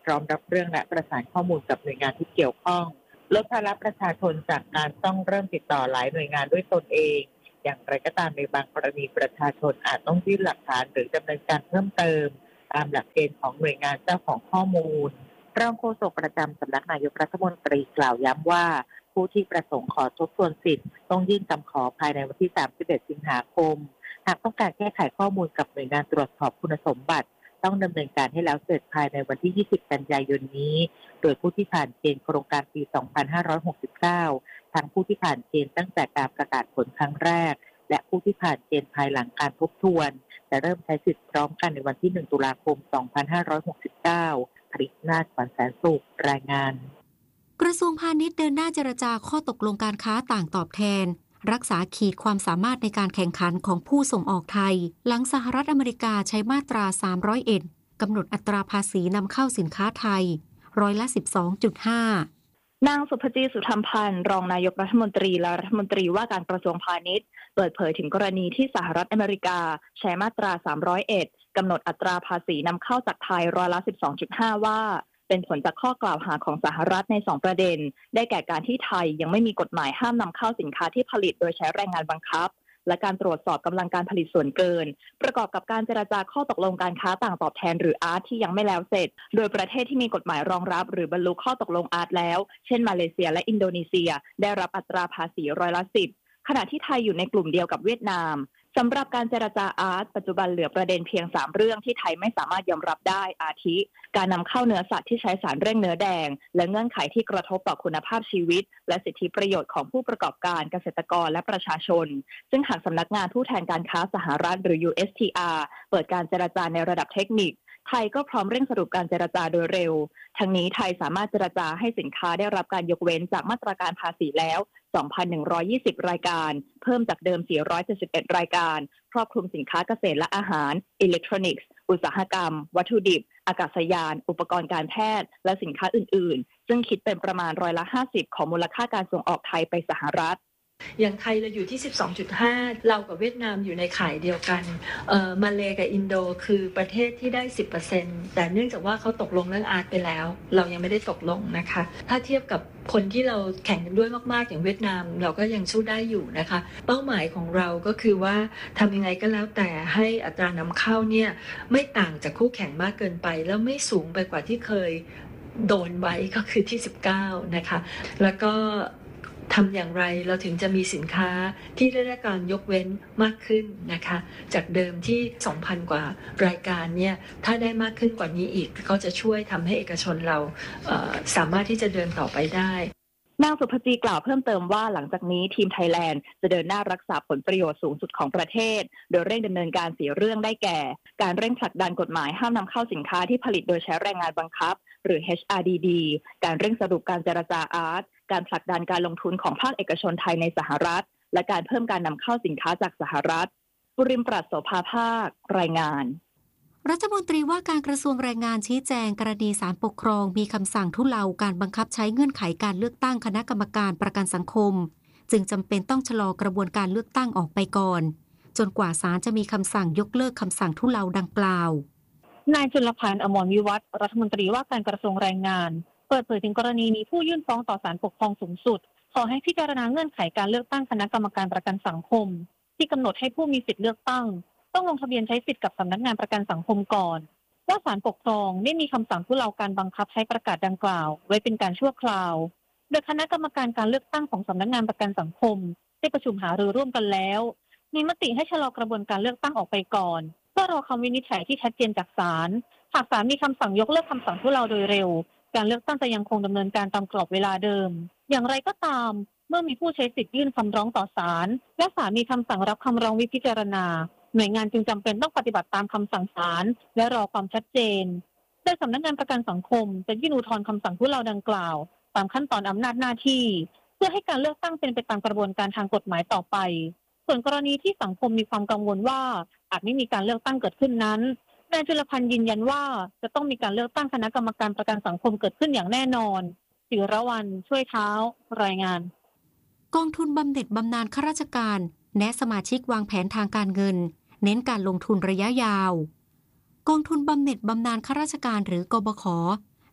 พร้อมรับเรื่องและประสานข้อมูลกับหน่วยงานที่เกี่ยวข้องลดภาระประชาชนจากการต้องเริ่มติดต่อหลายหน่วยงานด้วยตนเองอย่างไรก็ตามในบางกรณีประชาชนอาจต้องยื่นหลักฐานหรือดำเนินการเพิ่มเติมตามหลักเกณฑ์ของหน่วยงานเจ้าของข้อมูลรองโฆษกประจำสำนักนายกรัฐมนตรีกล่าวย้ำว่าผู้ที่ประสงค์ขอทบทวนสิทธิ์ต้องยื่นคำขอภายในวันที่สามสิบเอ็ดสิงหาคมหากต้องการแก้ไขข้อมูลกับหน่วยงานตรวจสอบคุณสมบัติต้องดำเนินการให้แล้วเสร็จภายในวันที่ยี่สิบกันยายนนี้โดยผู้ที่ผ่านเกณฑ์โครงการปีสองพันห้าร้อยหกสิบเก้าทั้งผู้ที่ผ่านเกณฑ์ตั้งแต่การประกาศผลครั้งแรกและผู้ที่ผ่านเกณฑ์ภายหลังการทบทวนจะเริ่มใช้สิทธิ์พร้อมกันในวันที่หนึ่งตุลาคมสองพันห้าร้อยหกสิบเก้าผลิตนาถ ขวัญแสนสุขรายงานกระทรวงพาณิชย์เดินหน้าเจรจาข้อตกลงการค้าต่างตอบแทนรักษาขีดความสามารถในการแข่งขันของผู้ส่งออกไทยหลังสหรัฐอเมริกาใช้มาตราสามร้อยเอ็ดกำหนดอัตราภาษีนำเข้าสินค้าไทยร้อยละ สิบสองจุดห้านางสุภจีสุธรรมพันธ์รองนายกรัฐมนตรีและรัฐมนตรีว่าการกระทรวงพาณิชย์เปิดเผยถึงกรณีที่สหรัฐอเมริกาใช้มาตราสามร้อยเอ็ดกำหนดอัตราภาษีนำเข้าจากไทยร้อยละ สิบสองจุดห้า ว่าเป็นผลจากข้อกล่าวหาของสหรัฐในสองประเด็นได้แก่การที่ไทยยังไม่มีกฎหมายห้ามนำเข้าสินค้าที่ผลิตโดยใช้แรงงานบังคับและการตรวจสอบกำลังการผลิตส่วนเกินประกอบกับการเจรจาข้อตกลงการค้าต่างตอบแทนหรือ อาร์ ที ที่ยังไม่แล้วเสร็จโดยประเทศที่มีกฎหมายรองรับหรือบรรลุข้อตกลง อาร์ ที แล้วเช่นมาเลเซียและอินโดนีเซียได้รับอัตราภาษีร้อยละสิบขณะที่ไทยอยู่ในกลุ่มเดียวกับเวียดนามสำหรับการเจรจา อาร์ ที ปัจจุบันเหลือประเด็นเพียงสามเรื่องที่ไทยไม่สามารถยอมรับได้อาทิการนำเข้าเนื้อสัตว์ที่ใช้สารเร่งเนื้อแดงและเงื่อนไขที่กระทบต่อคุณภาพชีวิตและสิทธิประโยชน์ของผู้ประกอบการเกษตรกรและประชาชนซึ่งหากสำนักงานผู้แทนการค้าสหรัฐหรือ ยู เอส ที อาร์ เปิดการเจรจาในระดับเทคนิคไทยก็พร้อมเร่งสรุปการเจรจาโดยเร็วทั้งนี้ไทยสามารถเจรจาให้สินค้าได้รับการยกเว้นจากมาตรการภาษีแล้ว สองพันหนึ่งร้อยยี่สิบ รายการเพิ่มจากเดิมสี่ร้อยเจ็ดสิบเอ็ดรายการครอบคลุมสินค้าเกษตรและอาหารอิเล็กทรอนิกส์อุตสาหกรรมวัตถุดิบอากาศยานอุปกรณ์การแพทย์และสินค้าอื่นๆซึ่งคิดเป็นประมาณร้อยละห้าสิบของมูลค่าการส่งออกไทยไปสหรัฐอย่างไทยเราอยู่ที่ สิบสองจุดห้า เรากับเวียดนามอยู่ในข่ายเดียวกันเอ่อมาเลกับอินโดคือประเทศที่ได้ สิบเปอร์เซ็นต์ แต่เนื่องจากว่าเขาตกลงเรื่องอาร์ตไปแล้วเรายังไม่ได้ตกลงนะคะถ้าเทียบกับคนที่เราแข่งกันด้วยมากๆอย่างเวียดนามเราก็ยังสู้ได้อยู่นะคะเป้าหมายของเราก็คือว่าทำยังไงก็แล้วแต่ให้อัตรานำเข้าเนี่ยไม่ต่างจากคู่แข่งมากเกินไปแล้วไม่สูงไปกว่าที่เคยโดนไว้ก็คือที่สิบเก้านะคะแล้วก็ทำอย่างไรเราถึงจะมีสินค้าที่ได้รับการยกเว้นมากขึ้นนะคะจากเดิมที่ สองพัน กว่ารายการเนี่ยถ้าได้มากขึ้นกว่านี้อีกก็จะช่วยทำให้เอกชนเราเอ่อสามารถที่จะเดินต่อไปได้นางสุภจีกล่าวเพิ่มเติมว่าหลังจากนี้ทีมไทยแลนด์จะเดินหน้ารักษาผลประโยชน์สูงสุดของประเทศโดยเร่งดำเนินการสี่เรื่องได้แก่การเร่งผลักดันกฎหมายห้ามนำเข้าสินค้าที่ผลิตโดยใช้แรงงานบังคับหรือ เอช อาร์ ดี ดี การเร่งสรุปการเจรจา อาร์ ที การผลักดันการลงทุนของภาคเอกชนไทยในสหรัฐและการเพิ่มการนำเข้าสินค้าจากสหรัฐบุริมปรัชโสภาภาครายงานรัฐมนตรีว่าการกระทรวงแรงงานชี้แจงกรณีศาลปกครองมีคำสั่งทุเลาการบังคับใช้เงื่อนไขการเลือกตั้งคณะกรรมการประกันสังคมจึงจำเป็นต้องชะลอกระบวนการเลือกตั้งออกไปก่อนจนกว่าศาลจะมีคำสั่งยกเลิกคำสั่งทุเลาดังกล่าวนายจุลพันธ์อมรวิวัฒน์รัฐมนตรีว่าการกระทรวงแรงงานเปิดเผยถึงกรณีมีผู้ยื่นฟ้องต่อศาลปกครองสูงสุดขอให้พิจารณาเงื่อนไขการเลือกตั้งคณะกรรมการประกันสังคมที่กำหนดให้ผู้มีสิทธิเลือกตั้งต้องลงทะเบียนใช้สิทธิกับสำนักงานประกันสังคมก่อนว่าศาลปกครองได้มีคำสั่งทุเลาการบังคับใช้ประกาศดังกล่าวไว้เป็นการชั่วคราวโดยคณะกรรมการการเลือกตั้งของสำนักงานประกันสังคมได้ประชุมหารือร่วมกันแล้วมีมติให้ชะลอกระบวนการเลือกตั้งออกไปก่อนเพื่อรอคำวินิจฉัยที่ชัดเจนจากศาลหากศาลมีคำสั่งยกเลิกคำสั่งทุเลาโดยเร็วการเลือกตั้งจะยังคงดำเนินการตามกรอบเวลาเดิมอย่างไรก็ตามเมื่อมีผู้ใช้สิทธิ์ยื่นคำร้องต่อศาลและศาลมีคำสั่งรับคำร้องไว้พิจารณาหน่วยงานจึงจำเป็นต้องปฏิบัติตามคำสั่งศาลและรอความชัดเจนโดยสำนักงานประกันสังคมจะยื่นอุทธรณ์คำสั่งทุเลาดังกล่าวตามขั้นตอนอำนาจหน้าที่เพื่อให้การเลือกตั้งเป็นไปตามกระบวนการทางกฎหมายต่อไปส่วนกรณีที่สังคมมีความกังวลว่าอาจไม่มีการเลือกตั้งเกิดขึ้นนั้นนายจุลพันธ์ยืนยันว่าจะต้องมีการเลือกตั้งคณะกรรมการประกันสังคมเกิดขึ้นอย่างแน่นอนศิรวรรณช่วยเท้ารายงานกองทุนบำเหน็จบำนาญข้าราชการแนะสมาชิกวางแผนทางการเงินเน้นการลงทุนระยะยาวกองทุนบำเหน็จบำนาญข้าราชการหรือกบข.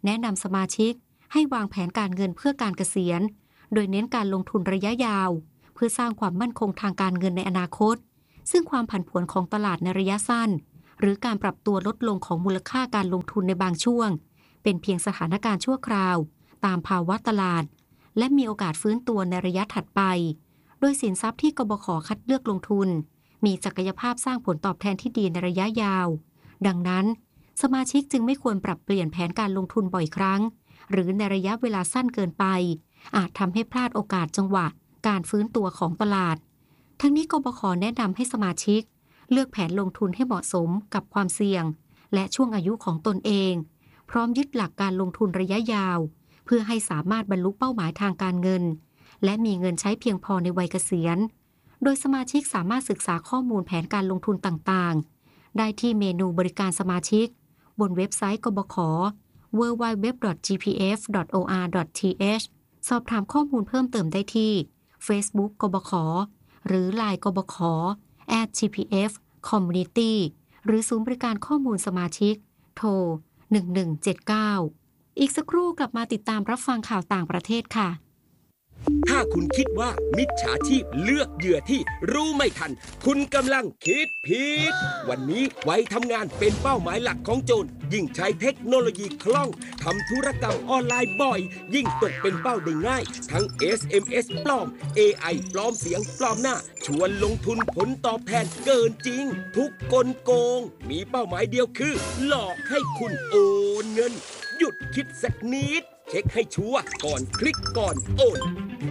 แนะนำสมาชิกให้วางแผนการเงินเพื่อการเกษียณโดยเน้นการลงทุนระยะยาวเพื่อสร้างความมั่นคงทางการเงินในอนาคตซึ่งความผันผวนของตลาดในระยะสั้นหรือการปรับตัวลดลงของมูลค่าการลงทุนในบางช่วงเป็นเพียงสถานการณ์ชั่วคราวตามภาวะตลาดและมีโอกาสฟื้นตัวในระยะถัดไปโดยสินทรัพย์ที่กบข.คัดเลือกลงทุนมีศักยภาพสร้างผลตอบแทนที่ดีในระยะยาวดังนั้นสมาชิกจึงไม่ควรปรับเปลี่ยนแผนการลงทุนบ่อยครั้งหรือในระยะเวลาสั้นเกินไปอาจทำให้พลาดโอกาสจังหวะการฟื้นตัวของตลาดทั้งนี้กบข.แนะนำให้สมาชิกเลือกแผนลงทุนให้เหมาะสมกับความเสี่ยงและช่วงอายุของตนเองพร้อมยึดหลักการลงทุนระยะยาวเพื่อให้สามารถบรรลุเป้าหมายทางการเงินและมีเงินใช้เพียงพอในวัยเกษียณโดยสมาชิกสามารถศึกษาข้อมูลแผนการลงทุนต่างๆได้ที่เมนูบริการสมาชิกบนเว็บไซต์กบข. ดับเบิลยู ดับเบิลยู ดับเบิลยู ดอท จี พี เอฟ ดอท โอ อาร์ ดอท ที เอช สอบถามข้อมูลเพิ่มเติมได้ที่ Facebook กบข.หรือ ไลน์ กบข. แอท จี พี เอฟ Community หรือศูนย์บริการข้อมูลสมาชิกโทรหนึ่งหนึ่งเจ็ดเก้าอีกสักครู่กลับมาติดตามรับฟังข่าวต่างประเทศค่ะถ้าคุณคิดว่ามิจฉาชีพเลือกเหยื่อที่รู้ไม่ทันคุณกำลังคิดผิดวันนี้ไว้ทำงานเป็นเป้าหมายหลักของโจรยิ่งใช้เทคโนโลยีคล่องทำธุรกรรมออนไลน์บ่อยยิ่งตกเป็นเป้าได้ง่ายทั้ง เอส เอ็ม เอส ปลอม เอ ไอ ปลอมเสียงปลอมหน้าชวนลงทุนผลตอบแทนเกินจริงทุกกลโกงมีเป้าหมายเดียวคือหลอกให้คุณโอนเงินหยุดคิดสักนิดเช็คให้ชัวร์ก่อนคลิกก่อนโอน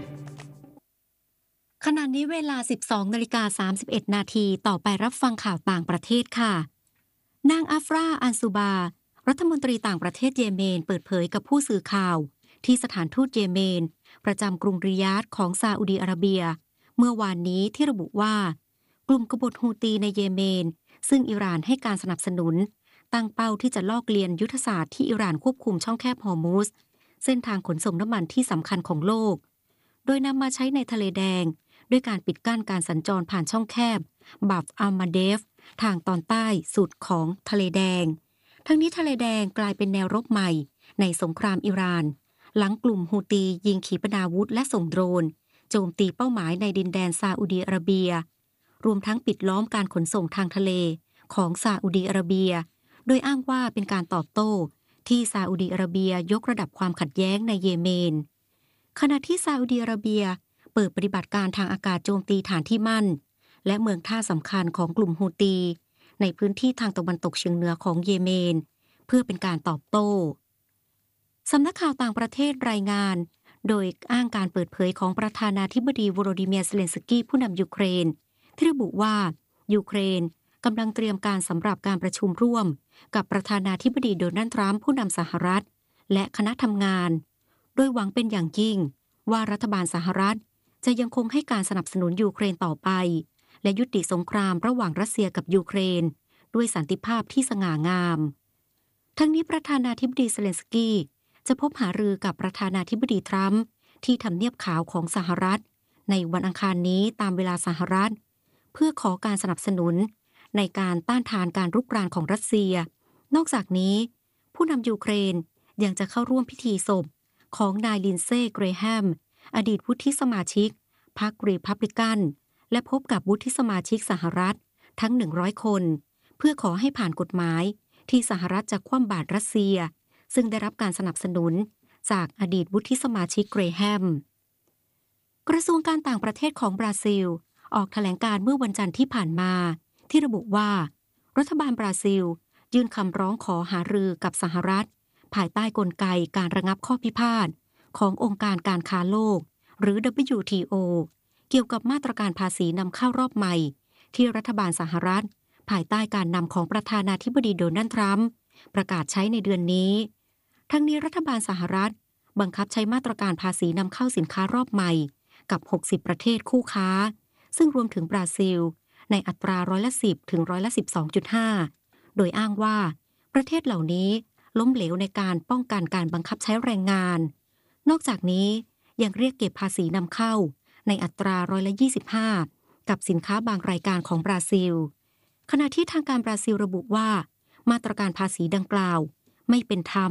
ขณะนี้เวลา สิบสองนาฬิกาสามสิบเอ็ดนาทีต่อไปรับฟังข่าวต่างประเทศค่ะนางอัฟรา อันซูบารัฐมนตรีต่างประเทศเยเมนเปิดเผยกับผู้สื่อข่าวที่สถานทูตเยเมนประจำกรุงริยาดของซาอุดีอาระเบียเมื่อวานนี้ที่ระบุว่ากลุ่มกบฏฮูตีในเยเมนซึ่งอิหร่านให้การสนับสนุนตั้งเป้าที่จะลอกเลียนยุทธศาสตร์ที่อิหร่านควบคุมช่องแคบฮอร์มุซเส้นทางขนส่งน้ำมันที่สำคัญของโลกโดยนำมาใช้ในทะเลแดงด้วยการปิดกั้นการสัญจรผ่านช่องแคบบับอัลมาเดฟทางตอนใต้สุดของทะเลแดงทั้งนี้ทะเลแดงกลายเป็นแนวรบใหม่ในสงครามอิหร่านหลังกลุ่มฮูตียิงขีปนาวุธและส่งโดรนโจมตีเป้าหมายในดินแดนซาอุดีอาระเบียรวมทั้งปิดล้อมการขนส่งทางทะเลของซาอุดีอาระเบียโดยอ้างว่าเป็นการตอบโต้ที่ซาอุดีอาระเบียยกระดับความขัดแย้งในเยเมนขณะที่ซาอุดีอาระเบียเปิดปฏิบัติการทางอากาศโจมตีฐานที่มั่นและเมืองท่าสำคัญของกลุ่มฮูตีในพื้นที่ทางตะวันตกเฉียงเหนือของเยเมนเพื่อเป็นการตอบโต้สำนักข่าวต่างประเทศรายงานโดยอ้างการเปิดเผยของประธานาธิบดีโวโลดิเมียร์ เซเลนสกี้ผู้นำยูเครนที่ระบุว่ายูเครนกำลังเตรียมการสำหรับการประชุมร่วมกับประธานาธิบดีโดนัลด์ทรัมป์ผู้นำสหรัฐและคณะทำงานโดยหวังเป็นอย่างยิ่งว่ารัฐบาลสหรัฐจะยังคงให้การสนับสนุนยูเครนต่อไปและยุติสงครามระหว่างรัสเซียกับยูเครนด้วยสันติภาพที่สง่างามทั้งนี้ประธานาธิบดีเซเลนสกี้จะพบหารือกับประธานาธิบดีทรัมป์ที่ทำเนียบขาวของสหรัฐในวันอังคารนี้ตามเวลาสหรัฐเพื่อขอการสนับสนุนในการต้านทานการรุกรานของรัสเซียนอกจากนี้ผู้นำยูเครนยังจะเข้าร่วมพิธีศพของนายลินเซ่ เกรแฮมอดีตวุฒิสมาชิกพรรครีพับลิกันและพบกับวุฒิสมาชิกสหรัฐทั้งหนึ่งร้อยคนเพื่อขอให้ผ่านกฎหมายที่สหรัฐจะคว่ำบาตรรัสเซียซึ่งได้รับการสนับสนุนจากอดีตวุฒิสมาชิกเกรแฮมกระทรวงการต่างประเทศของบราซิลออกแถลงการเมื่อวันจันทร์ที่ผ่านมาที่ระบุว่ารัฐบาลบราซิลยื่นคำร้องขอหารือกับสหรัฐภายใต้กลไกการระงับข้อพิพาทขององค์การการค้าโลกหรือ ดับเบิลยู ที โอ เกี่ยวกับมาตรการภาษีนำเข้ารอบใหม่ที่รัฐบาลสหรัฐภายใต้การนำของประธานาธิบดีโดนัลด์ทรัมป์ประกาศใช้ในเดือนนี้ทั้งนี้รัฐบาลสหรัฐบังคับใช้มาตรการภาษีนำเข้าสินค้ารอบใหม่กับหกสิบประเทศคู่ค้าซึ่งรวมถึงบราซิลในอัตราร้อยละสิบถึงร้อยละ สิบสองจุดห้า โดยอ้างว่าประเทศเหล่านี้ล้มเหลวในการป้องกันการบังคับใช้แรงงานนอกจากนี้ยังเรียกเก็บภาษีนำเข้าในอัตราร้อยละยี่สิบห้ากับสินค้าบางรายการของบราซิลขณะที่ทางการบราซิลระบุว่ามาตรการภาษีดังกล่าวไม่เป็นธรรม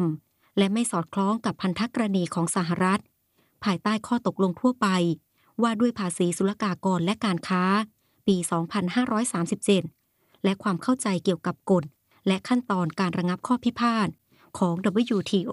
และไม่สอดคล้องกับพันธกรณีของสหรัฐภายใต้ข้อตกลงทั่วไปว่าด้วยภาษีศุลกากรและการค้าปี สองพันห้าร้อยสามสิบเจ็ด และความเข้าใจเกี่ยวกับกฎและขั้นตอนการระงับข้อพิพาทของ ดับเบิลยู ที โอ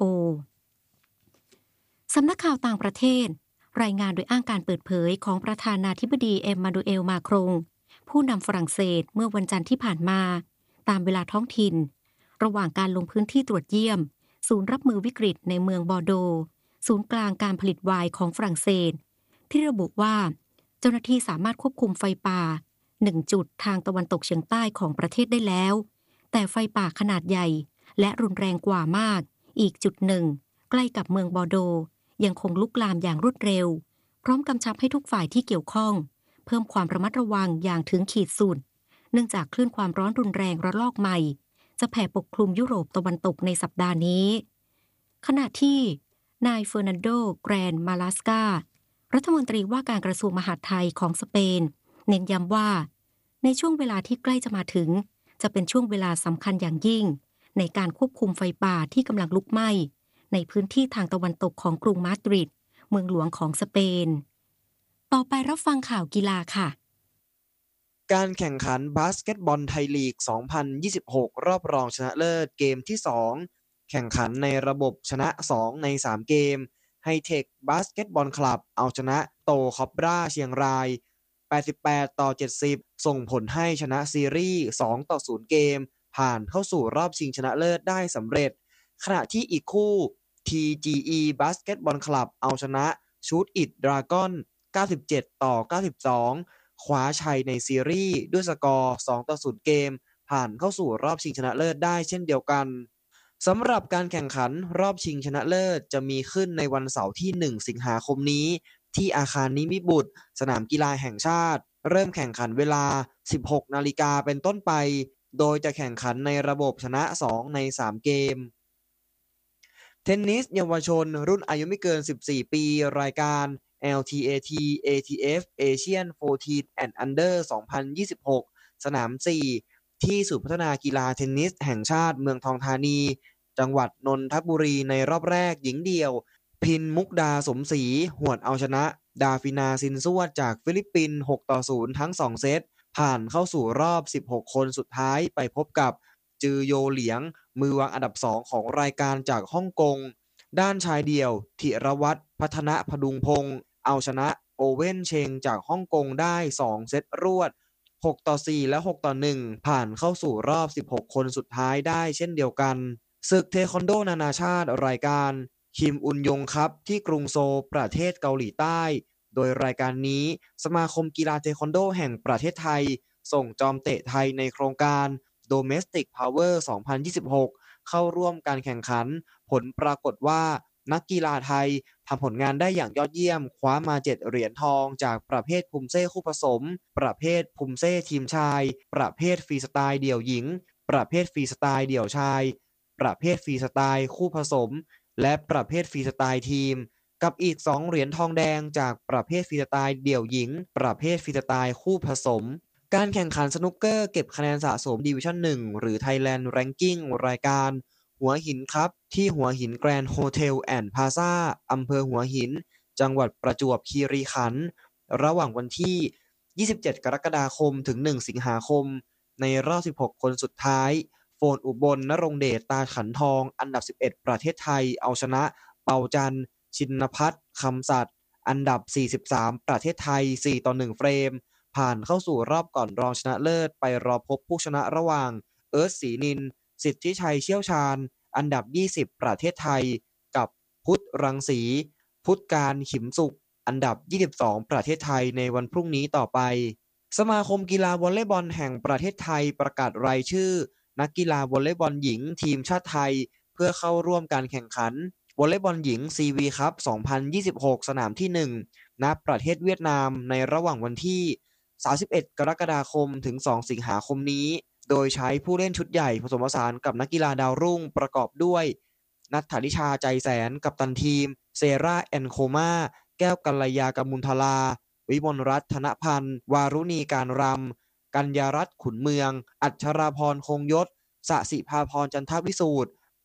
สำนักข่าวต่างประเทศรายงานโดยอ้างการเปิดเผยของประธานาธิบดีเอ็มมานูเอล มาครงผู้นำฝรั่งเศสเมื่อวันจันทร์ที่ผ่านมาตามเวลาท้องถิ่นระหว่างการลงพื้นที่ตรวจเยี่ยมศูนย์รับมือวิกฤตในเมืองบอร์โดศูนย์กลางการผลิตไวน์ของฝรั่งเศสที่ระบุว่าเจ้าหน้าที่สามารถควบคุมไฟป่าหนึ่งจุดทางตะวันตกเฉียงใต้ของประเทศได้แล้วแต่ไฟป่าขนาดใหญ่และรุนแรงกว่ามากอีกจุดหนึ่งใกล้กับเมืองบอร์โดยังคงลุกลามอย่างรวดเร็วพร้อมกำชับให้ทุกฝ่ายที่เกี่ยวข้องเพิ่มความระมัดระวังอย่างถึงขีดสุดเนื่องจากคลื่นความร้อนรุนแรงระลอกใหม่จะแผ่ปกคลุมยุโรปตะวันตกในสัปดาห์นี้ขณะที่นายเฟอร์นันโด แกรนมาลาสการัฐมนตรีว่าการกระทรวงมหาดไทยของสเปนเน้นย้ำว่าในช่วงเวลาที่ใกล้จะมาถึงจะเป็นช่วงเวลาสำคัญอย่างยิ่งในการควบคุมไฟป่าที่กำลังลุกไหม้ในพื้นที่ทางตะวันตกของกรุงมาดริดเมืองหลวงของสเปนต่อไปรับฟังข่าวกีฬาค่ะการแข่งขันบาสเกตบอลไทยลีก สองพันยี่สิบหก รอบรองชนะเลิศเกมที่ สอง แข่งขันในระบบชนะ สอง ใน สาม เกมไฮเทคบาสเกตบอลคลับเอาชนะโตคอบราเชียงรายแปดสิบแปดต่อเจ็ดสิบส่งผลให้ชนะซีรีส์สองต่อศูนย์เกมผ่านเข้าสู่รอบชิงชนะเลิศได้สำเร็จขณะที่อีกคู่ ที จี อี Basketball Club เอาชนะชูตอิทดราก้อนเก้าสิบเจ็ดต่อเก้าสิบสองคว้าชัยในซีรีส์ด้วยสกอร์สองต่อศูนย์เกมผ่านเข้าสู่รอบชิงชนะเลิศได้เช่นเดียวกันสำหรับการแข่งขันรอบชิงชนะเลิศจะมีขึ้นในวันเสาร์ที่หนึ่งสิงหาคมนี้ที่อาคารนิมิบุตรสนามกีฬาแห่งชาติเริ่มแข่งขันเวลา สิบหกนาฬิกาเป็นต้นไปโดยจะแข่งขันในระบบชนะสองในสามเกมเทนนิสเยาวชนรุ่นอายุไม่เกินสิบสี่ปีรายการ แอล ที เอ ที เอ ที เอฟ Asian สิบสี่ and Under สองพันยี่สิบหก สนาม สี่ ที่ศูนย์พัฒนากีฬาเทนนิสแห่งชาติเมืองทองธานีจังหวัดนนทบุรีในรอบแรกหญิงเดี่ยวพินมุกดาสมศรีหวดเอาชนะดาฟินาซินซวดจากฟิลิปปินส์หกต่อศูนย์ทั้งสองเซตผ่านเข้าสู่รอบสิบหกคนสุดท้ายไปพบกับจือโยเหลียงมือวางอันดับสองของรายการจากฮ่องกงด้านชายเดี่ยวธิรวัฒน์พัฒนพดุงพงศ์เอาชนะโอเว่นเชงจากฮ่องกงได้สองเซตรวดหกต่อสี่และหกต่อหนึ่งผ่านเข้าสู่รอบสิบหกคนสุดท้ายได้เช่นเดียวกันศึกเทควันโดนานาชาติรายการคิมอุนยงครับที่กรุงโซลประเทศเกาหลีใต้โดยรายการนี้สมาคมกีฬาเทควันโดแห่งประเทศไทยส่งจอมเตะไทยในโครงการ Domestic Power สองพันยี่สิบหกเข้าร่วมการแข่งขันผลปรากฏว่านักกีฬาไทยทำผลงานได้อย่างยอดเยี่ยมคว้ามาเจ็ดเหรียญทองจากประเภทภูมิเซ่คู่ผสมประเภทภูมิเซ่ทีมชายประเภทฟรีสไตล์เดี่ยวหญิงประเภทฟรีสไตล์เดี่ยวชายประเภทฟรีสไตล์คู่ผสมและประเภทฟรีสไตล์ทีมกับอีกสองเหรียญทองแดงจากประเภทฟรีสไตล์เดี่ยวหญิงประเภทฟรีสไตล์คู่ผสมการแข่งขันสนุกเกอร์เก็บคะแนนสะสมดิวิชั่นหนึ่งหรือ Thailand Ranking รายการหัวหินครับที่หัวหินแกรนด์โฮเทลแอนด์พลาซ่าอำเภอหัวหินจังหวัดประจวบคีรีขันธ์ระหว่างวันที่ยี่สิบเจ็ดกรกฎาคมถึงหนึ่งสิงหาคมในรอบสิบหกคนสุดท้ายโฟนอุบลณรงค์เดชตาขันทองอันดับสิบเอ็ดประเทศไทยเอาชนะเปาจันทร์ชินภัทรคำสัตย์อันดับสี่สิบสามประเทศไทยสี่ต่อหนึ่งเฟรมผ่านเข้าสู่รอบก่อนรองชนะเลิศไปรอพบผู้ชนะระหว่างเอิร์ธศรีนินสิทธิชัยเชี่ยวชาญอันดับยี่สิบประเทศไทยกับพุทธรังสีพุทธการขิมสุขอันดับยี่สิบสองประเทศไทยในวันพรุ่งนี้ต่อไปสมาคมกีฬาวอลเลย์บอลแห่งประเทศไทยประกาศรายชื่อนักกีฬาวอลเลย์บอลหญิงทีมชาติไทยเพื่อเข้าร่วมการแข่งขันวอลเลย์บอลหญิง ซี วี ครับ สองพันยี่สิบหก สนามที่หนึ่งณประเทศเวียดนามในระหว่างวันที่สามสิบเอ็ดกรกฎาคมถึงสองสิงหาคมนี้โดยใช้ผู้เล่นชุดใหญ่ผสมผสานกับนักกีฬาดาวรุ่งประกอบด้วยณัฐฐิชาใจแสนกัปตันทีมเซราแอนโคมาแก้วกัลยากมุลทลาวิมลรัตน์ธนพันธ์วารุณีการรำกัญญารัตน์ขุนเมืองอัชราพรคงยศสสิภาพรจันทวิสูตร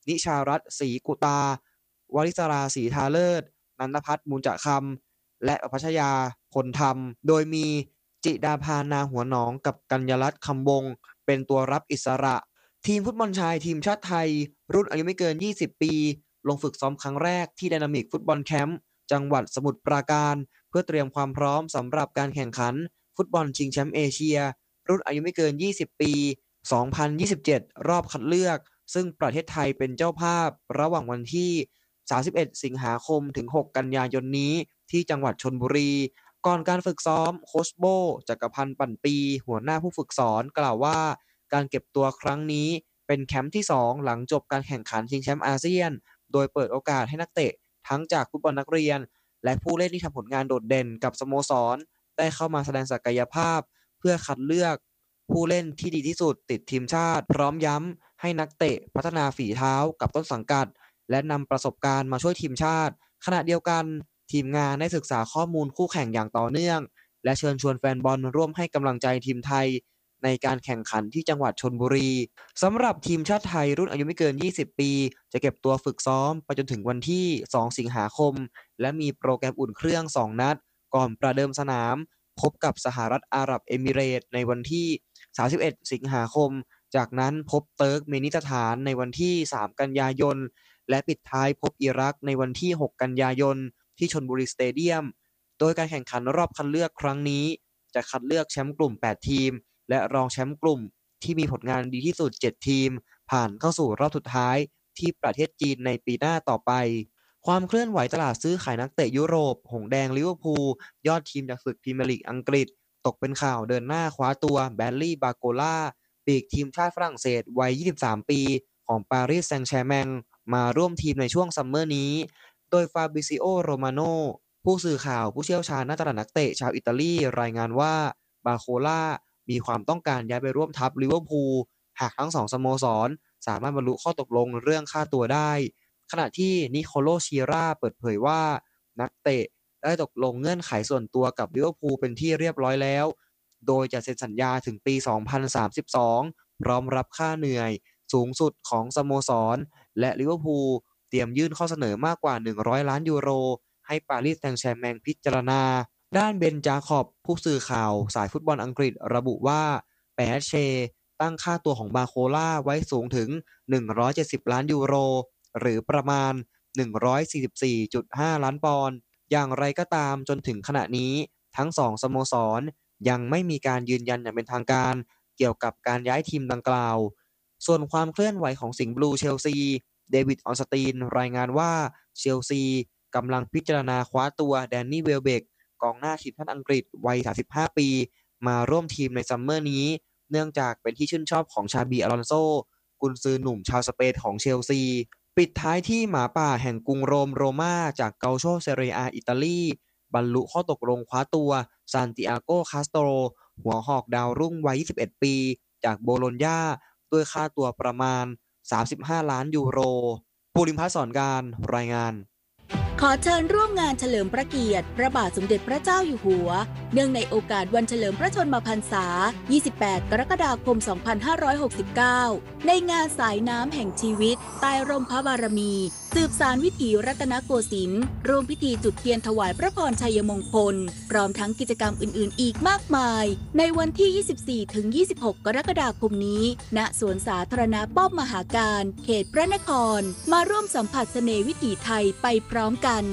นิชารัตน์ศรีกุตาวริศราศรีทาเลิศนันทพัฒน์มูลจะคำและพัชยาพลธรรมโดยมีจิดาภานาหัวหนองกับกัญญรัตน์คำวงเป็นตัวรับอิสระทีมฟุตบอลชายทีมชาติไทยรุ่นอายุไม่เกินยี่สิบปีลงฝึกซ้อมครั้งแรกที่ไดนามิกฟุตบอลแคมป์จังหวัดสมุทรปราการเพื่อเตรียมความพร้อมสำหรับการแข่งขันฟุตบอลชิงแชมป์เอเชียรุ่นอายุไม่เกินยี่สิบปีสองพันยี่สิบเจ็ดรอบคัดเลือกซึ่งประเทศไทยเป็นเจ้าภาพระหว่างวันที่สามสิบเอ็ดสิงหาคมถึงหกกันยายนนี้ที่จังหวัดชลบุรีก่อนการฝึกซ้อมโค้ชโบจักรพันธ์ปั่นปีหัวหน้าผู้ฝึกสอนกล่าวว่าการเก็บตัวครั้งนี้เป็นแคมป์ที่สองหลังจบการแข่งขันชิงแชมป์อาเซียนโดยเปิดโอกาสให้นักเตะทั้งจากฟุตบอลนักเรียนและผู้เล่นที่ทำผลงานโดดเด่นกับสโมสรได้เข้ามาแสดงศักยภาพเพื่อคัดเลือกผู้เล่นที่ดีที่สุดติดทีมชาติพร้อมย้ำให้นักเตะพัฒนาฝีเท้ากับต้นสังกัดและนำประสบการณ์มาช่วยทีมชาติขณะเดียวกันทีมงานได้ศึกษาข้อมูลคู่แข่งอย่างต่อเนื่องและเชิญชวนแฟนบอลร่วมให้กำลังใจทีมไทยในการแข่งขันที่จังหวัดชลบุรีสำหรับทีมชาติไทยรุ่นอายุไม่เกินยี่สิบปีจะเก็บตัวฝึกซ้อมไปจนถึงวันที่สองสิงหาคมและมีโปรแกรมอุ่นเครื่องสองนัดก่อนประเดิมสนามพบกับสหรัฐอาหรับเอมิเรตส์ในวันที่สามสิบเอ็ดสิงหาคมจากนั้นพบเติร์กเมนิสถานในวันที่สามกันยายนและปิดท้ายพบอิรักในวันที่หกกันยายนที่ชลบุรีสเตเดียมโดยการแข่งขันรอบคัดเลือกครั้งนี้จะคัดเลือกแชมป์กลุ่มแปดทีมและรองแชมป์กลุ่มที่มีผลงานดีที่สุดเจ็ดทีมผ่านเข้าสู่รอบสุดท้ายที่ประเทศจีนในปีหน้าต่อไปความเคลื่อนไหวตลาดซื้อขายนักเตะยุโรปหงแดงลิเวอร์พูลยอดทีมจากศึกพรีเมียร์ลีกอังกฤษตกเป็นข่าวเดินหน้าคว้าตัวแบรลี่บาโกล่าปีกทีมชาติฝรั่งเศสวัยยี่สิบสามปีของปารีสแซงต์แชร์แมงมาร่วมทีมในช่วงซัมเมอร์นี้โดยฟาบริซิโอโรมาโนผู้สื่อข่าวผู้เชี่ยวชาญด้านตลาดนักเตะชาวอิตาลีรายงานว่าบาโคล่ามีความต้องการย้ายไปร่วมทัพลิเวอร์พูลหากทั้งสองสโมสรสามารถบรรลุข้อตกลงเรื่องค่าตัวได้ขณะที่นิโคโลชิราเปิดเผยว่านักเตะได้ตกลงเงื่อนไขส่วนตัวกับลิเวอร์พูลเป็นที่เรียบร้อยแล้วโดยจะเซ็นสัญญาถึงปีสองพันสามสิบสองพร้อมรับค่าเหนื่อยสูงสุดของสโมสรและลิเวอร์พูลเตรียมยื่นข้อเสนอมากกว่าหนึ่งร้อยล้านยูโรให้ปารีสแซงต์แชร์แมงพิจารณาด้านเบนจาคอบผู้สื่อข่าวสายฟุตบอลอังกฤษระบุว่าแปชเชตั้งค่าตัวของบาโคล่าไว้สูงถึงหนึ่งร้อยเจ็ดสิบล้านยูโรหรือประมาณ หนึ่งร้อยสี่สิบสี่จุดห้า ล้านปอนด์อย่างไรก็ตามจนถึงขณะนี้ทั้งสองสโมสรยังไม่มีการยืนยันอย่างเป็นทางการเกี่ยวกับการย้ายทีมดังกล่าวส่วนความเคลื่อนไหวของสิงห์บลูเชลซีเดวิดออนสตีนรายงานว่าเชลซีกำลังพิจารณาคว้าตัวแดนนี่เวลเบกกองหน้าทีมชาติอังกฤษวัยสามสิบห้าปีมาร่วมทีมในซัมเมอร์นี้เนื่องจากเป็นที่ชื่นชอบของชาบีอลอนโซกุนซือหนุ่มชาวสเปนของเชลซีปิดท้ายที่หมาป่าแห่งกรุงโรมโรม่าจากเกาโชเซเรียอาอิตาลีบรรลุข้อตกลงคว้าตัวซานติอาโกคาสโตรหัวหอกดาวรุ่งวัยยี่สิบเอ็ดปีจากโบโลญญาด้วยค่าตัวประมาณสามสิบห้าล้านยูโรภูริพัฒน์สอนการรายงานขอเชิญร่วมงานเฉลิมพระเกียรติพระบาทสมเด็จพระเจ้าอยู่หัวเนื่องในโอกาสวันเฉลิมพระชนมพรรษายี่สิบแปดกรกฎาคมสองพันห้าร้อยหกสิบเก้าในงานสายน้ำแห่งชีวิตใต้ร่มพระบารมีสืบสานวิถีรัตนโกสินทร์ร่วมพิธีจุดเทียนถวายพระพรชัยมงคลพร้อมทั้งกิจกรรมอื่นๆอีกมากมายในวันที่ ยี่สิบสี่ถึงยี่สิบหก กรกฎาคมนี้ณสวนสาธารณะป้อมมหาการเขตพระนครมาร่วมสัมผัสเสน่ห์วิถีไทยไปพร้อมกัน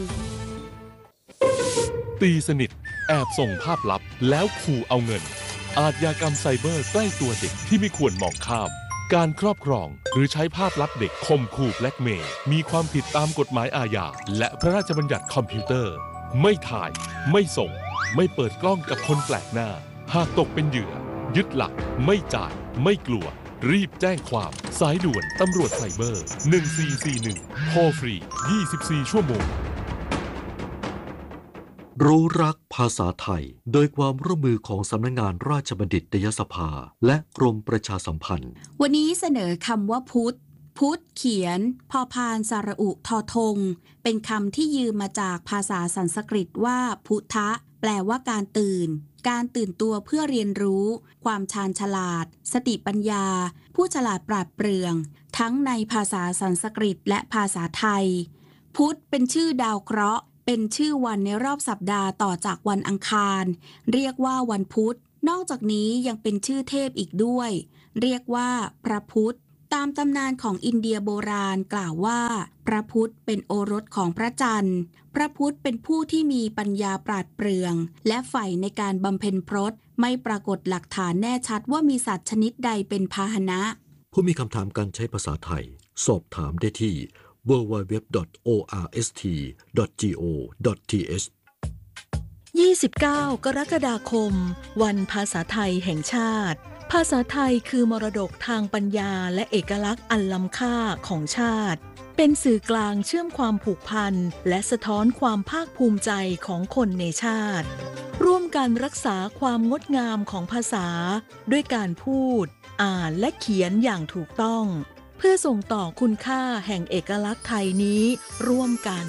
ตีสนิทแอบส่งภาพลับแล้วขู่เอาเงินอาชญากรรมไซเบอร์ใกล้ตัวเด็กที่ไม่ควรมองข้ามการครอบครองหรือใช้ภาพลับเด็กข่มขู่แบล็กเมย์มีความผิดตามกฎหมายอาญาและพระราชบัญญัติคอมพิวเตอร์ไม่ถ่ายไม่ส่งไม่เปิดกล้องกับคนแปลกหน้าหากตกเป็นเหยื่อยึดหลักไม่จ่ายไม่กลัวรีบแจ้งความสายด่วนตำรวจไซเบอร์หนึ่งสี่สี่หนึ่งโทรฟรียี่สิบสี่ชั่วโมงรู้รักภาษาไทยโดยความร่วมมือของสำนักงานราชบัณฑิตยสภาและกรมประชาสัมพันธ์วันนี้เสนอคำว่าพุทธพุทธเขียนพอพานสระอุทอทงเป็นคำที่ยืมมาจากภาษาสันสกฤตว่าพุทธะแปลว่าการตื่นการตื่นตัวเพื่อเรียนรู้ความชาญฉลาดสติปัญญาผู้ฉลาดปราดเปรื่องทั้งในภาษาสันสกฤตและภาษาไทยพุธเป็นชื่อดาวเคราะห์เป็นชื่อวันในรอบสัปดาห์ต่อจากวันอังคารเรียกว่าวันพุธนอกจากนี้ยังเป็นชื่อเทพอีกด้วยเรียกว่าพระพุธตามตำนานของอินเดียโบราณกล่าวว่าพระพุธเป็นโอรสของพระจันทร์พระพุธเป็นผู้ที่มีปัญญาปราดเปรื่องและใฝ่ในการบำเพ็ญพรตไม่ปรากฏหลักฐานแน่ชัดว่ามีสัตว์ชนิดใดเป็นพาหนะผู้มีคำถามการใช้ภาษาไทยสอบถามได้ที่ ดับเบิลยู ดับเบิลยู ดับเบิลยู ดอท โอ อาร์ เอส ที ดอท จี โอ ดอท ที เอชยี่สิบเก้ากรกฎาคมวันภาษาไทยแห่งชาติภาษาไทยคือมรดกทางปัญญาและเอกลักษณ์อันล้ำค่าของชาติเป็นสื่อกลางเชื่อมความผูกพันและสะท้อนความภาคภูมิใจของคนในชาติร่วมกันรักษาความงดงามของภาษาด้วยการพูดอ่านและเขียนอย่างถูกต้องเพื่อส่งต่อคุณค่าแห่งเอกลักษณ์ไทยนี้ร่วมกัน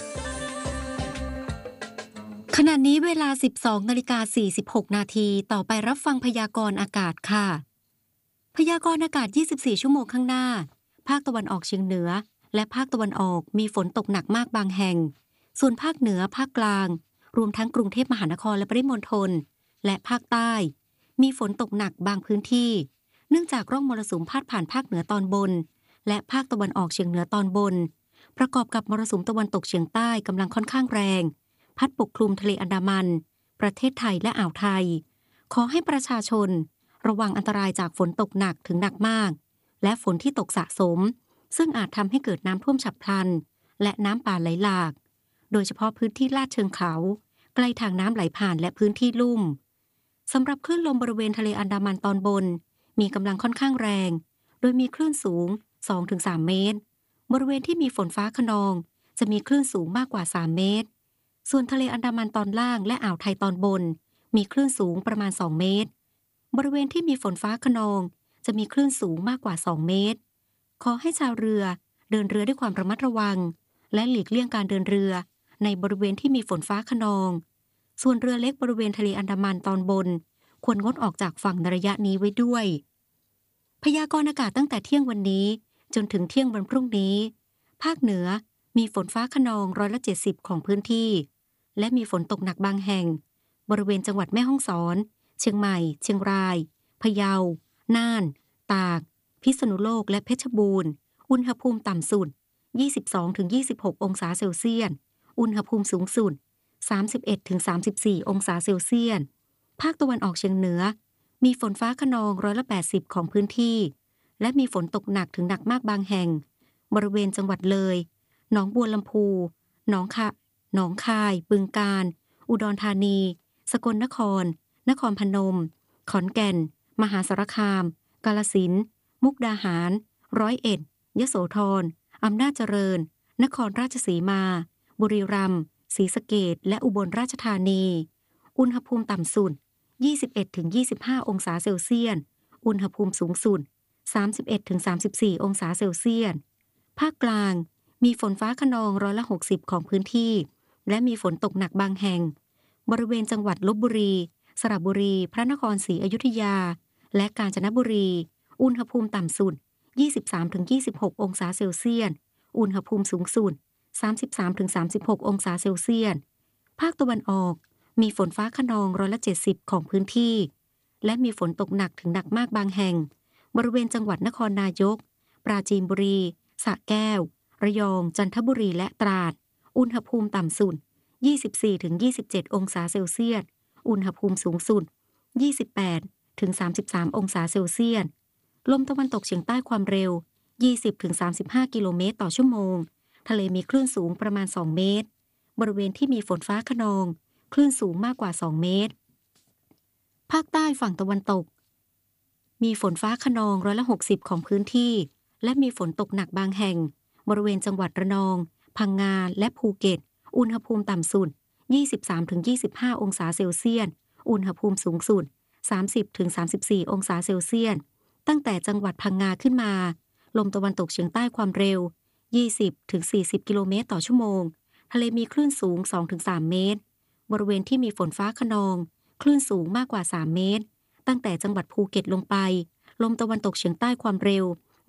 ขณะนี้เวลา สิบสองนาฬิกาสี่สิบหกนาทีต่อไปรับฟังพยากรณ์อากาศค่ะพยากรณ์อากาศยี่สิบสี่ชั่วโมงข้างหน้าภาคตะวันออกเฉียงเหนือและภาคตะวันออกมีฝนตกหนักมากบางแห่งส่วนภาคเหนือภาคกลางรวมทั้งกรุงเทพมหานครและปริมณฑลและภาคใต้มีฝนตกหนักบางพื้นที่เนื่องจากร่องมรสุมพาดผ่านภาคเหนือตอนบนและภาคตะวันออกเฉียงเหนือตอนบนประกอบกับมรสุมตะวันตกเฉียงใต้กำลังค่อนข้างแรงพัดปกคลุมทะเลอันดามันประเทศไทยและอ่าวไทยขอให้ประชาชนระวังอันตรายจากฝนตกหนักถึงหนักมากและฝนที่ตกสะสมซึ่งอาจทำให้เกิดน้ำท่วมฉับพลันและน้ำป่าไหลหลากโดยเฉพาะพื้นที่ลาดเชิงเขาใกล้ทางน้ำไหลผ่านและพื้นที่ลุ่มสำหรับคลื่นลมบริเวณทะเลอันดามันตอนบนมีกำลังค่อนข้างแรงโดยมีคลื่นสูง สองถึงสาม เมตรบริเวณที่มีฝนฟ้าคะนองจะมีคลื่นสูงมากกว่าสามเมตรส่วนทะเลอันดามันตอนล่างและอ่าวไทยตอนบนมีคลื่นสูงประมาณสองเมตรบริเวณที่มีฝนฟ้าคะนองจะมีคลื่นสูงมากกว่าสองเมตรขอให้ชาวเรือเดินเรือด้วยความระมัดระวังและหลีกเลี่ยงการเดินเรือในบริเวณที่มีฝนฟ้าคะนองส่วนเรือเล็กบริเวณทะเลอันดามันตอนบนควรงดออกจากฝั่งในระยะนี้ไว้ด้วยพยากรณ์อากาศตั้งแต่เที่ยงวันนี้จนถึงเที่ยงวันพรุ่งนี้ภาคเหนือมีฝนฟ้าคะนองร้อยละเจ็ดสิบของพื้นที่และมีฝนตกหนักบางแห่งบริเวณจังหวัดแม่ฮ่องสอนเชียงใหม่เชียงรายพะเยาน่านตากพิษณุโลกและเพชรบูรณ์อุณหภูมิต่ำสุด ยี่สิบสองถึงยี่สิบหก องศาเซลเซียสอุณหภูมิสูงสุด สามสิบเอ็ดถึงสามสิบสี่ องศาเซลเซียสภาคตะวันออกเฉียงเหนือมีฝนฟ้าคะนองร้อยละแปดสิบของพื้นที่และมีฝนตกหนักถึงหนักมากบางแห่งบริเวณจังหวัดเลยหนองบัวลำพูหนองคะหนองคายบึงกาฬอุดรธานีสกลนครนครพนมขอนแก่นมหาสารคามกาฬสินธุ์มุกดาหารร้อยเอ็ดยโสธรอำนาจเจริญนครราชสีมาบุรีรัมย์ศรีสะเกษและอุบลราชธานีอุณหภูมิต่ำสุด ยี่สิบเอ็ดถึงยี่สิบห้า องศาเซลเซียสอุณหภูมิสูงสุด สามสิบเอ็ดถึงสามสิบสี่ องศาเซลเซียสภาคกลางมีฝนฟ้าคะนองร้อยละหกสิบของพื้นที่และมีฝนตกหนักบางแห่งบริเวณจังหวัดลพบุรีสระบุรีพระนครศรีอยุธยาและกาญจนบุรีอุณหภูมิต่ำสุด ยี่สิบสามถึงยี่สิบหก องศาเซลเซียสอุณหภูมิสูงสุด สามสิบสามถึงสามสิบหก องศาเซลเซียสภาคตะวันออกมีฝนฟ้าคะนองร้อยละเจ็ดสิบของพื้นที่และมีฝนตกหนักถึงหนักมากบางแห่งบริเวณจังหวัดนครนายกปราจีนบุรีสระแก้วระยองจันทบุรีและตราดอุณหภูมิต่ำสุด ยี่สิบสี่ถึงยี่สิบเจ็ด องศาเซลเซียสอุณหภูมิสูงสุด ยี่สิบแปดถึงสามสิบสาม องศาเซลเซียสลมตะวันตกเฉียงใต้ความเร็ว ยี่สิบถึงสามสิบห้า กิโลเมตรต่อชั่วโมงทะเลมีคลื่นสูงประมาณสองเมตรบริเวณที่มีฝนฟ้าคะนองคลื่นสูงมากกว่าสองเมตรภาคใต้ฝั่งตะวันตกมีฝนฟ้าคะนองร้อยละหกสิบของพื้นที่และมีฝนตกหนักบางแห่งบริเวณจังหวัดระนองพังงาและภูเก็ตอุณหภูมิต่ำสุด ยี่สิบสามถึงยี่สิบห้า องศาเซลเซียสอุณหภูมิสูงสุด สามสิบถึงสามสิบสี่ องศาเซลเซียสตั้งแต่จังหวัดพังงาขึ้นมาลมตะวันตกเฉียงใต้ความเร็ว ยี่สิบถึงสี่สิบ กิโลเมตรต่อชั่วโมงทะเลมีคลื่นสูง สองถึงสาม เมตรบริเวณที่มีฝนฟ้าคะนองคลื่นสูงมากกว่าสามเมตรตั้งแต่จังหวัดภูเก็ตลงไปลมตะวันตกเฉียงใต้ความเร็ว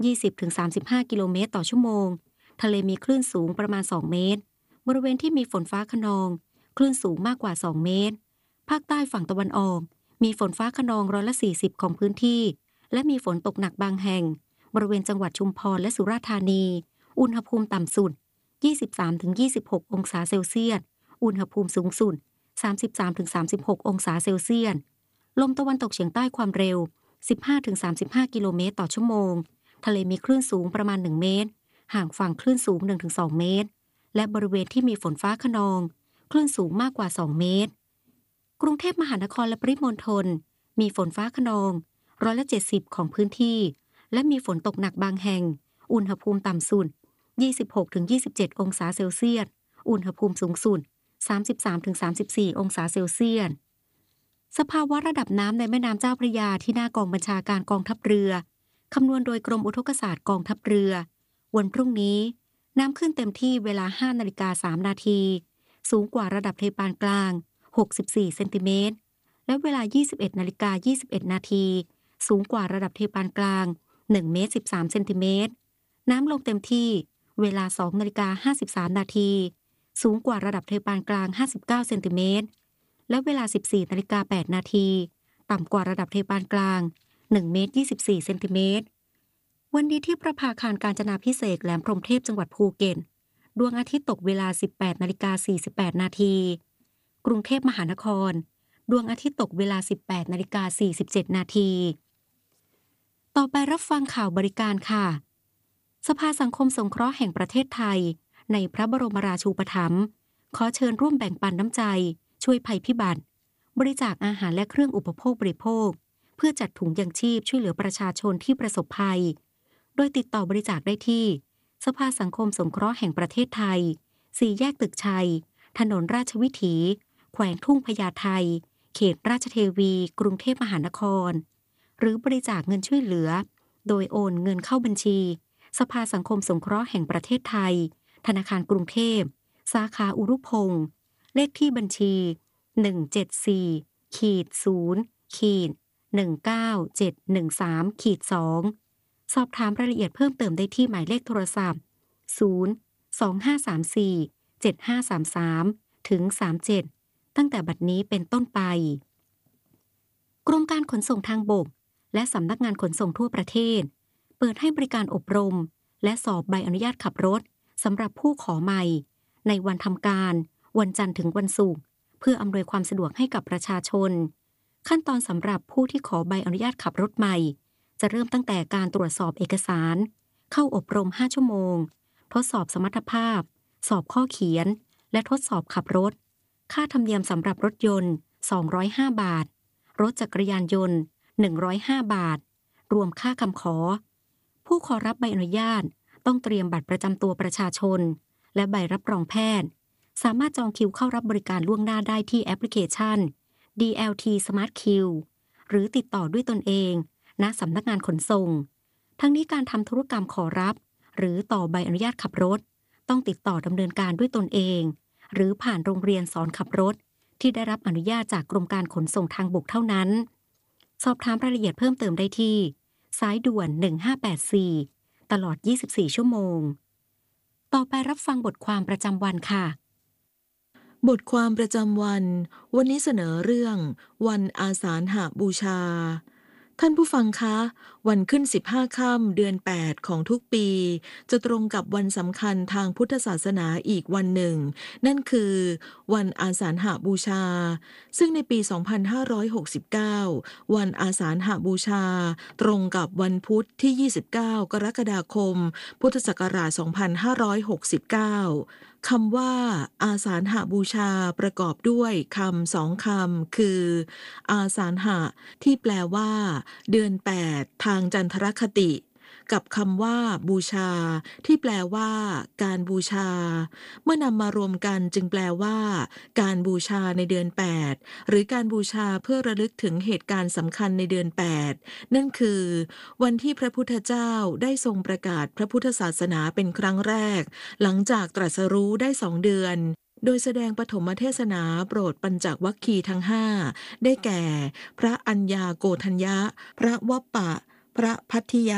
ยี่สิบถึงสามสิบห้า กิโลเมตรต่อชั่วโมงทะเลมีคลื่นสูงประมาณสองเมตรบริเวณที่มีฝนฟ้าคะนองคลื่นสูงมากกว่าสองเมตรภาคใต้ฝั่งตะวันออกมีฝนฟ้าคะนองร้อยละสี่สิบของพื้นที่และมีฝนตกหนักบางแห่งบริเวณจังหวัดชุมพรและสุราษฎร์ธานีอุณหภูมิต่ำสุด ยี่สิบสามถึงยี่สิบหก องศาเซลเซียสอุณหภูมิสูงสุด สามสิบสามถึงสามสิบหก องศาเซลเซียสลมตะวันตกเฉียงใต้ความเร็ว สิบห้าถึงสามสิบห้า กิโลเมตรต่อชั่วโมงทะเลมีคลื่นสูงประมาณหนึ่งเมตรห่างฝั่งคลื่นสูง หนึ่งถึงสอง เมตรและบริเวณที่มีฝนฟ้าคะนองคลื่นสูงมากกว่าสองเมตรกรุงเทพมหานครและปริมณฑลมีฝนฟ้าคะนองร้อยละเจ็ดสิบของพื้นที่และมีฝนตกหนักบางแห่งอุณหภูมิต่ำสุด ยี่สิบหกถึงยี่สิบเจ็ด องศาเซลเซียสอุณหภูมิสูงสุด สามสิบสามถึงสามสิบสี่ องศาเซลเซียสสภาวะระดับน้ำในแม่น้ำเจ้าพระยาที่หน้ากองบัญชาการกองทัพเรือคำนวณโดยกรมอุทกศาสตร์กองทัพเรือวันพรุ่งนี้น้ำขึ้นเต็มที่เวลา ห้านาฬิกาสามนาทีสูงกว่าระดับทะเลปานกลางหกสิบสี่เซนติเมตรและเวลา ยี่สิบเอ็ดนาฬิกายี่สิบเอ็ดนาทีสูงกว่าระดับทะเลปานกลางหนึ่งเมตรสิบสามเซนติเมตรน้ำลงเต็มที่เวลา สองนาฬิกาห้าสิบสามนาทีสูงกว่าระดับทะเลปานกลางห้าสิบเก้าเซนติเมตรและเวลา สิบสี่นาฬิกาแปดนาทีต่ำกว่าระดับทะเลปานกลางหนึ่งเมตรยี่สิบสี่เซนติเมตรวันนี้ที่ประภาคารกาญจนาภิเษกแหลมพรหมเทพจังหวัดภูเก็ตดวงอาทิตย์ตกเวลา สิบแปดนาฬิกาสี่สิบแปดนาทีกรุงเทพมหานครดวงอาทิตย์ตกเวลา สิบแปดนาฬิกาสี่สิบเจ็ดนาทีต่อไปรับฟังข่าวบริการค่ะสภาสังคมสงเคราะห์แห่งประเทศไทยในพระบรมราชูปถัมภ์ขอเชิญร่วมแบ่งปันน้ำใจช่วยภัยพิบัติบริจาคอาหารและเครื่องอุปโภคบริโภคเพื่อจัดถุงยังชีพช่วยเหลือประชาชนที่ประสบภัยโดยติดต่อบริจาคได้ที่สภาสังคมสงเคราะห์แห่งประเทศไทยสี่แยกตึกชัยถนนราชวิถีแขวงทุ่งพญาไทเขตราชเทวีกรุงเทพมหานครหรือบริจาคเงินช่วยเหลือโดยโอนเงินเข้าบัญชีสภาสังคมสงเคราะห์แห่งประเทศไทยธนาคารกรุงเทพสาขาอุรุพงษ์เลขที่บัญชีหนึ่ง เจ็ด สี่ ศูนย์ หนึ่ง เก้า เจ็ด หนึ่ง สาม สอง สอบถามรายละเอียดเพิ่มเติมได้ที่หมายเลขโทรศัพท์ศูนย์ สอง ห้า สาม สี่ เจ็ด ห้า สาม สาม ถึง สามสิบเจ็ดตั้งแต่บัดนี้เป็นต้นไปกรมการขนส่งทางบกและสำนักงานขนส่งทั่วประเทศเปิดให้บริการอบรมและสอบใบอนุญาตขับรถสำหรับผู้ขอใหม่ในวันทำการวันจันทร์ถึงวันศุกร์เพื่ออำนวยความสะดวกให้กับประชาชนขั้นตอนสำหรับผู้ที่ขอใบอนุญาตขับรถใหม่จะเริ่มตั้งแต่การตรวจสอบเอกสารเข้าอบรมห้าชั่วโมงทดสอบสมรรถภาพสอบข้อเขียนและทดสอบขับรถค่าธรรมเนียมสำหรับรถยนต์สองร้อยห้าบาทรถจักรยานยนต์หนึ่งร้อยห้าบาทรวมค่าคำขอผู้ขอรับใบอนุญาตต้องเตรียมบัตรประจำตัวประชาชนและใบรับรองแพทย์สามารถจองคิวเข้ารับบริการล่วงหน้าได้ที่แอปพลิเคชัน ดี แอล ที Smart Queue หรือติดต่อด้วยตนเองณสำนักงานขนส่งทั้งนี้การทำธุรกรรมขอรับหรือต่อใบอนุญาตขับรถต้องติดต่อดำเนินการด้วยตนเองหรือผ่านโรงเรียนสอนขับรถที่ได้รับอนุญาตจากกรมการขนส่งทางบกเท่านั้นสอบถามรายละเอียดเพิ่มเติมได้ที่สายด่วนหนึ่งห้าแปดสี่ตลอดยี่สิบสี่ชั่วโมงต่อไปรับฟังบทความประจำวันค่ะบทความประจำวันวันนี้เสนอเรื่องวันอาสาฬหบูชาท่านผู้ฟังคะวันขึ้นสิบห้าค่ำเดือนแปดของทุกปีจะตรงกับวันสำคัญทางพุทธศาสนาอีกวันหนึ่งนั่นคือวันอาสาฬหบูชาซึ่งในปีสองพันห้าร้อยหกสิบเก้าวันอาสาฬหบูชาตรงกับวันพุธที่ยี่สิบเก้ากรกฎาคมพุทธศักราชสองพันห้าร้อยหกสิบเก้าคำว่าอาสาฬหบูชาประกอบด้วยคำสองคำคืออาสาฬหะที่แปลว่าเดือนแปดทางจันทรคติกับคำว่าบูชาที่แปลว่าการบูชาเมื่อนำมารวมกันจึงแปลว่าการบูชาในเดือนแปดหรือการบูชาเพื่อระลึกถึงเหตุการณ์สำคัญในเดือนแปดนั่นคือวันที่พระพุทธเจ้าได้ทรงประกาศพระพุทธศาสนาเป็นครั้งแรกหลังจากตรัสรู้ได้สองเดือนโดยแสดงปฐมเทศนาโปรดปัญจวัคคีย์ทั้งห้าได้แก่พระอัญญาโกฏัญญะพระวัปปะพระพัทธิยะ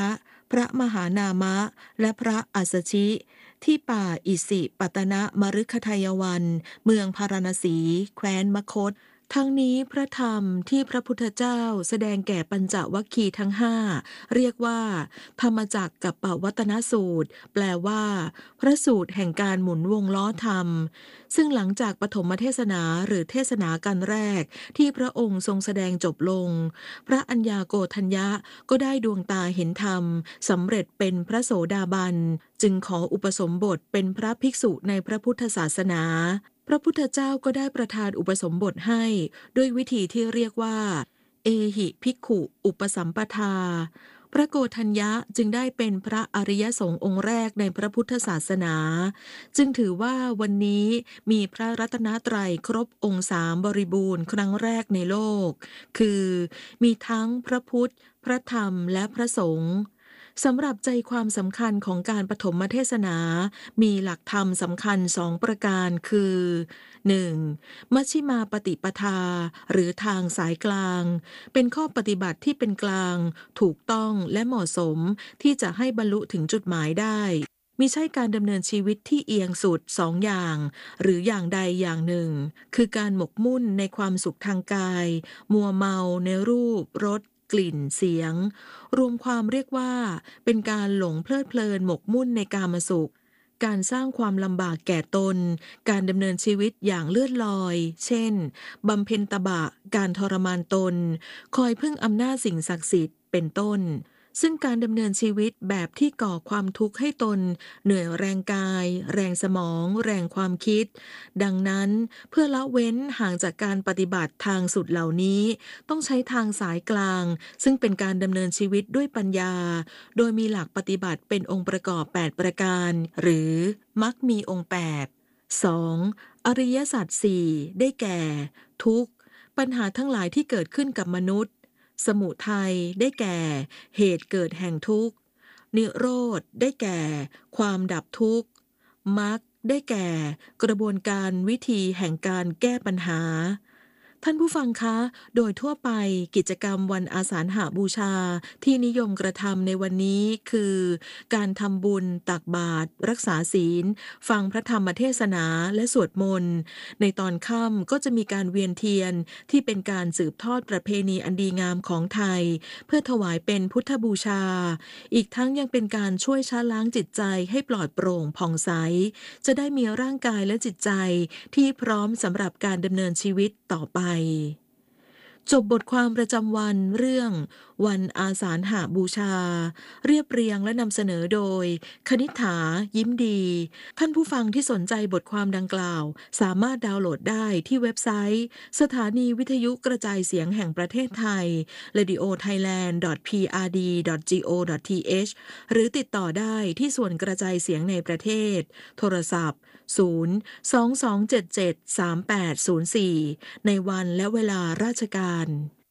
พระมหานามะและพระอัสสชิที่ป่าอิสิปตนะมฤคทายวันเมืองพาราณสีแคว้นมคธทั้งนี้พระธรรมที่พระพุทธเจ้าแสดงแก่ปัญจวัคคีย์ทั้งห้าเรียกว่าธรรมจักรกัปปวัตนสูตรแปลว่าพระสูตรแห่งการหมุนวงล้อธรรมซึ่งหลังจากปฐมเทศนาหรือเทศนากันแรกที่พระองค์ทรงแสดงจบลงพระอัญญาโกฏัญญะก็ได้ดวงตาเห็นธรรมสำเร็จเป็นพระโสดาบันจึงขออุปสมบทเป็นพระภิกษุในพระพุทธศาสนาพระพุทธเจ้าก็ได้ประทานอุปสมบทให้ด้วยวิธีที่เรียกว่าเอหิภิกขุอุปสัมปทาพระโกฏัญญะจึงได้เป็นพระอริยสงฆ์องค์แรกในพระพุทธศาสนาจึงถือว่าวันนี้มีพระรัตนตรัยครบองค์สามบริบูรณ์ครั้งแรกในโลกคือมีทั้งพระพุทธพระธรรมและพระสงฆ์สำหรับใจความสำคัญของการปฐมเทศนามีหลักธรรมสำคัญสองประการคือ หนึ่ง. มัชฌิมาปฏิปทาหรือทางสายกลางเป็นข้อปฏิบัติที่เป็นกลางถูกต้องและเหมาะสมที่จะให้บรรลุถึงจุดหมายได้มิใช่การดำเนินชีวิตที่เอียงสุดสองอย่างหรืออย่างใดอย่างหนึ่งคือการหมกมุ่นในความสุขทางกายมัวเมาในรูปรสกลิ่นเสียงรวมความเรียกว่าเป็นการหลงเพลิดเพลินหมกมุ่นในกามสุขการสร้างความลำบากแก่ตนการดำเนินชีวิตอย่างเลื่อนลอยเช่นบำเพ็ญตบะการทรมานตนคอยพึ่งอำนาจสิ่งศักดิ์สิทธิ์เป็นต้นซึ่งการดำเนินชีวิตแบบที่ก่อความทุกข์ให้ตนเหนื่อยแรงกายแรงสมองแรงความคิดดังนั้นเพื่อละเว้นห่างจากการปฏิบัติทางสุดเหล่านี้ต้องใช้ทางสายกลางซึ่งเป็นการดำเนินชีวิตด้วยปัญญาโดยมีหลักปฏิบัติเป็นองค์ประกอบแปดประการหรือมรรคมีองค์แปด สอง. อริยสัจสี่ได้แก่ทุกข์ปัญหาทั้งหลายที่เกิดขึ้นกับมนุษย์สมุทัยได้แก่เหตุเกิดแห่งทุกข์นิโรธได้แก่ความดับทุกข์มรรคได้แก่กระบวนการวิธีแห่งการแก้ปัญหาท่านผู้ฟังคะโดยทั่วไปกิจกรรมวันอาสาฬหบูชาที่นิยมกระทำในวันนี้คือการทำบุญตักบาตรรักษาศีลฟังพระธรรมเทศนาและสวดมนต์ในตอนค่ำก็จะมีการเวียนเทียนที่เป็นการสืบทอดประเพณีอันดีงามของไทยเพื่อถวายเป็นพุทธบูชาอีกทั้งยังเป็นการช่วยชะล้างจิตใจให้ปลอดโปร่งผ่องใสจะได้มีร่างกายและจิตใจที่พร้อมสำหรับการดำเนินชีวิตต่อไปจบบทความประจำวันเรื่องวันอาสาฬหบูชาเรียบเรียงและนำเสนอโดยคณิษฐายิ้มดีท่านผู้ฟังที่สนใจบทความดังกล่าวสามารถดาวน์โหลดได้ที่เว็บไซต์สถานีวิทยุกระจายเสียงแห่งประเทศไทย เรดิโอไทยแลนด์ ดอท พี อาร์ ดี ดอท จี โอ ดอท ที เอช หรือติดต่อได้ที่ส่วนกระจายเสียงในประเทศโทรศัพท์ศูนย์ สอง สอง เจ็ด เจ็ด สาม แปด ศูนย์ สี่ในวันและเวลาราชการ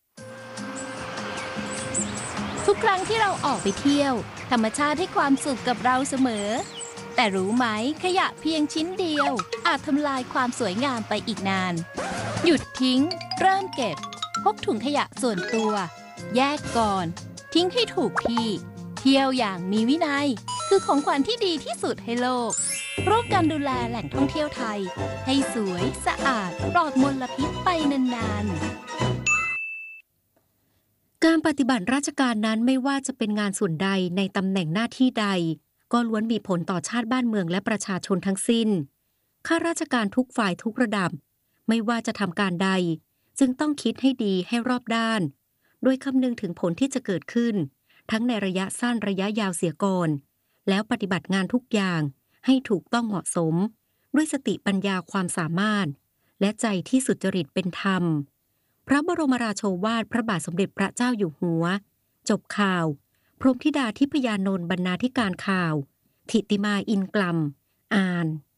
ทุกครั้งที่เราออกไปเที่ยวธรรมชาติให้ความสุขกับเราเสมอแต่รู้ไหมขยะเพียงชิ้นเดียวอาจทำลายความสวยงามไปอีกนานหยุดทิ้งเริ่มเก็บพกถุงขยะส่วนตัวแยกก่อนทิ้งให้ถูกที่เที่ยวอย่างมีวินัยคือของขวัญที่ดีที่สุดให้โลกร่วมกันดูแลแหล่งท่องเที่ยวไทยให้สวยสะอาดปลอดมลพิษไปนานๆการปฏิบัติราชการนั้นไม่ว่าจะเป็นงานส่วนใดในตำแหน่งหน้าที่ใดก็ล้วนมีผลต่อชาติบ้านเมืองและประชาชนทั้งสิ้นข้าราชการทุกฝ่ายทุกระดับไม่ว่าจะทำการใดจึงต้องคิดให้ดีให้รอบด้านโดยคำนึงถึงผลที่จะเกิดขึ้นทั้งในระยะสั้นระยะยาวเสียก่อนแล้วปฏิบัติงานทุกอย่างให้ถูกต้องเหมาะสมด้วยสติปัญญาความสามารถและใจที่สุจริตเป็นธรรมพระบรมราโชวาทพระบาทสมเด็จพระเจ้าอยู่หัวจบข่าวพรหมธิดาทิพยานนท์บรรณาธิการข่าวถิติมาอินกลัมอ่าน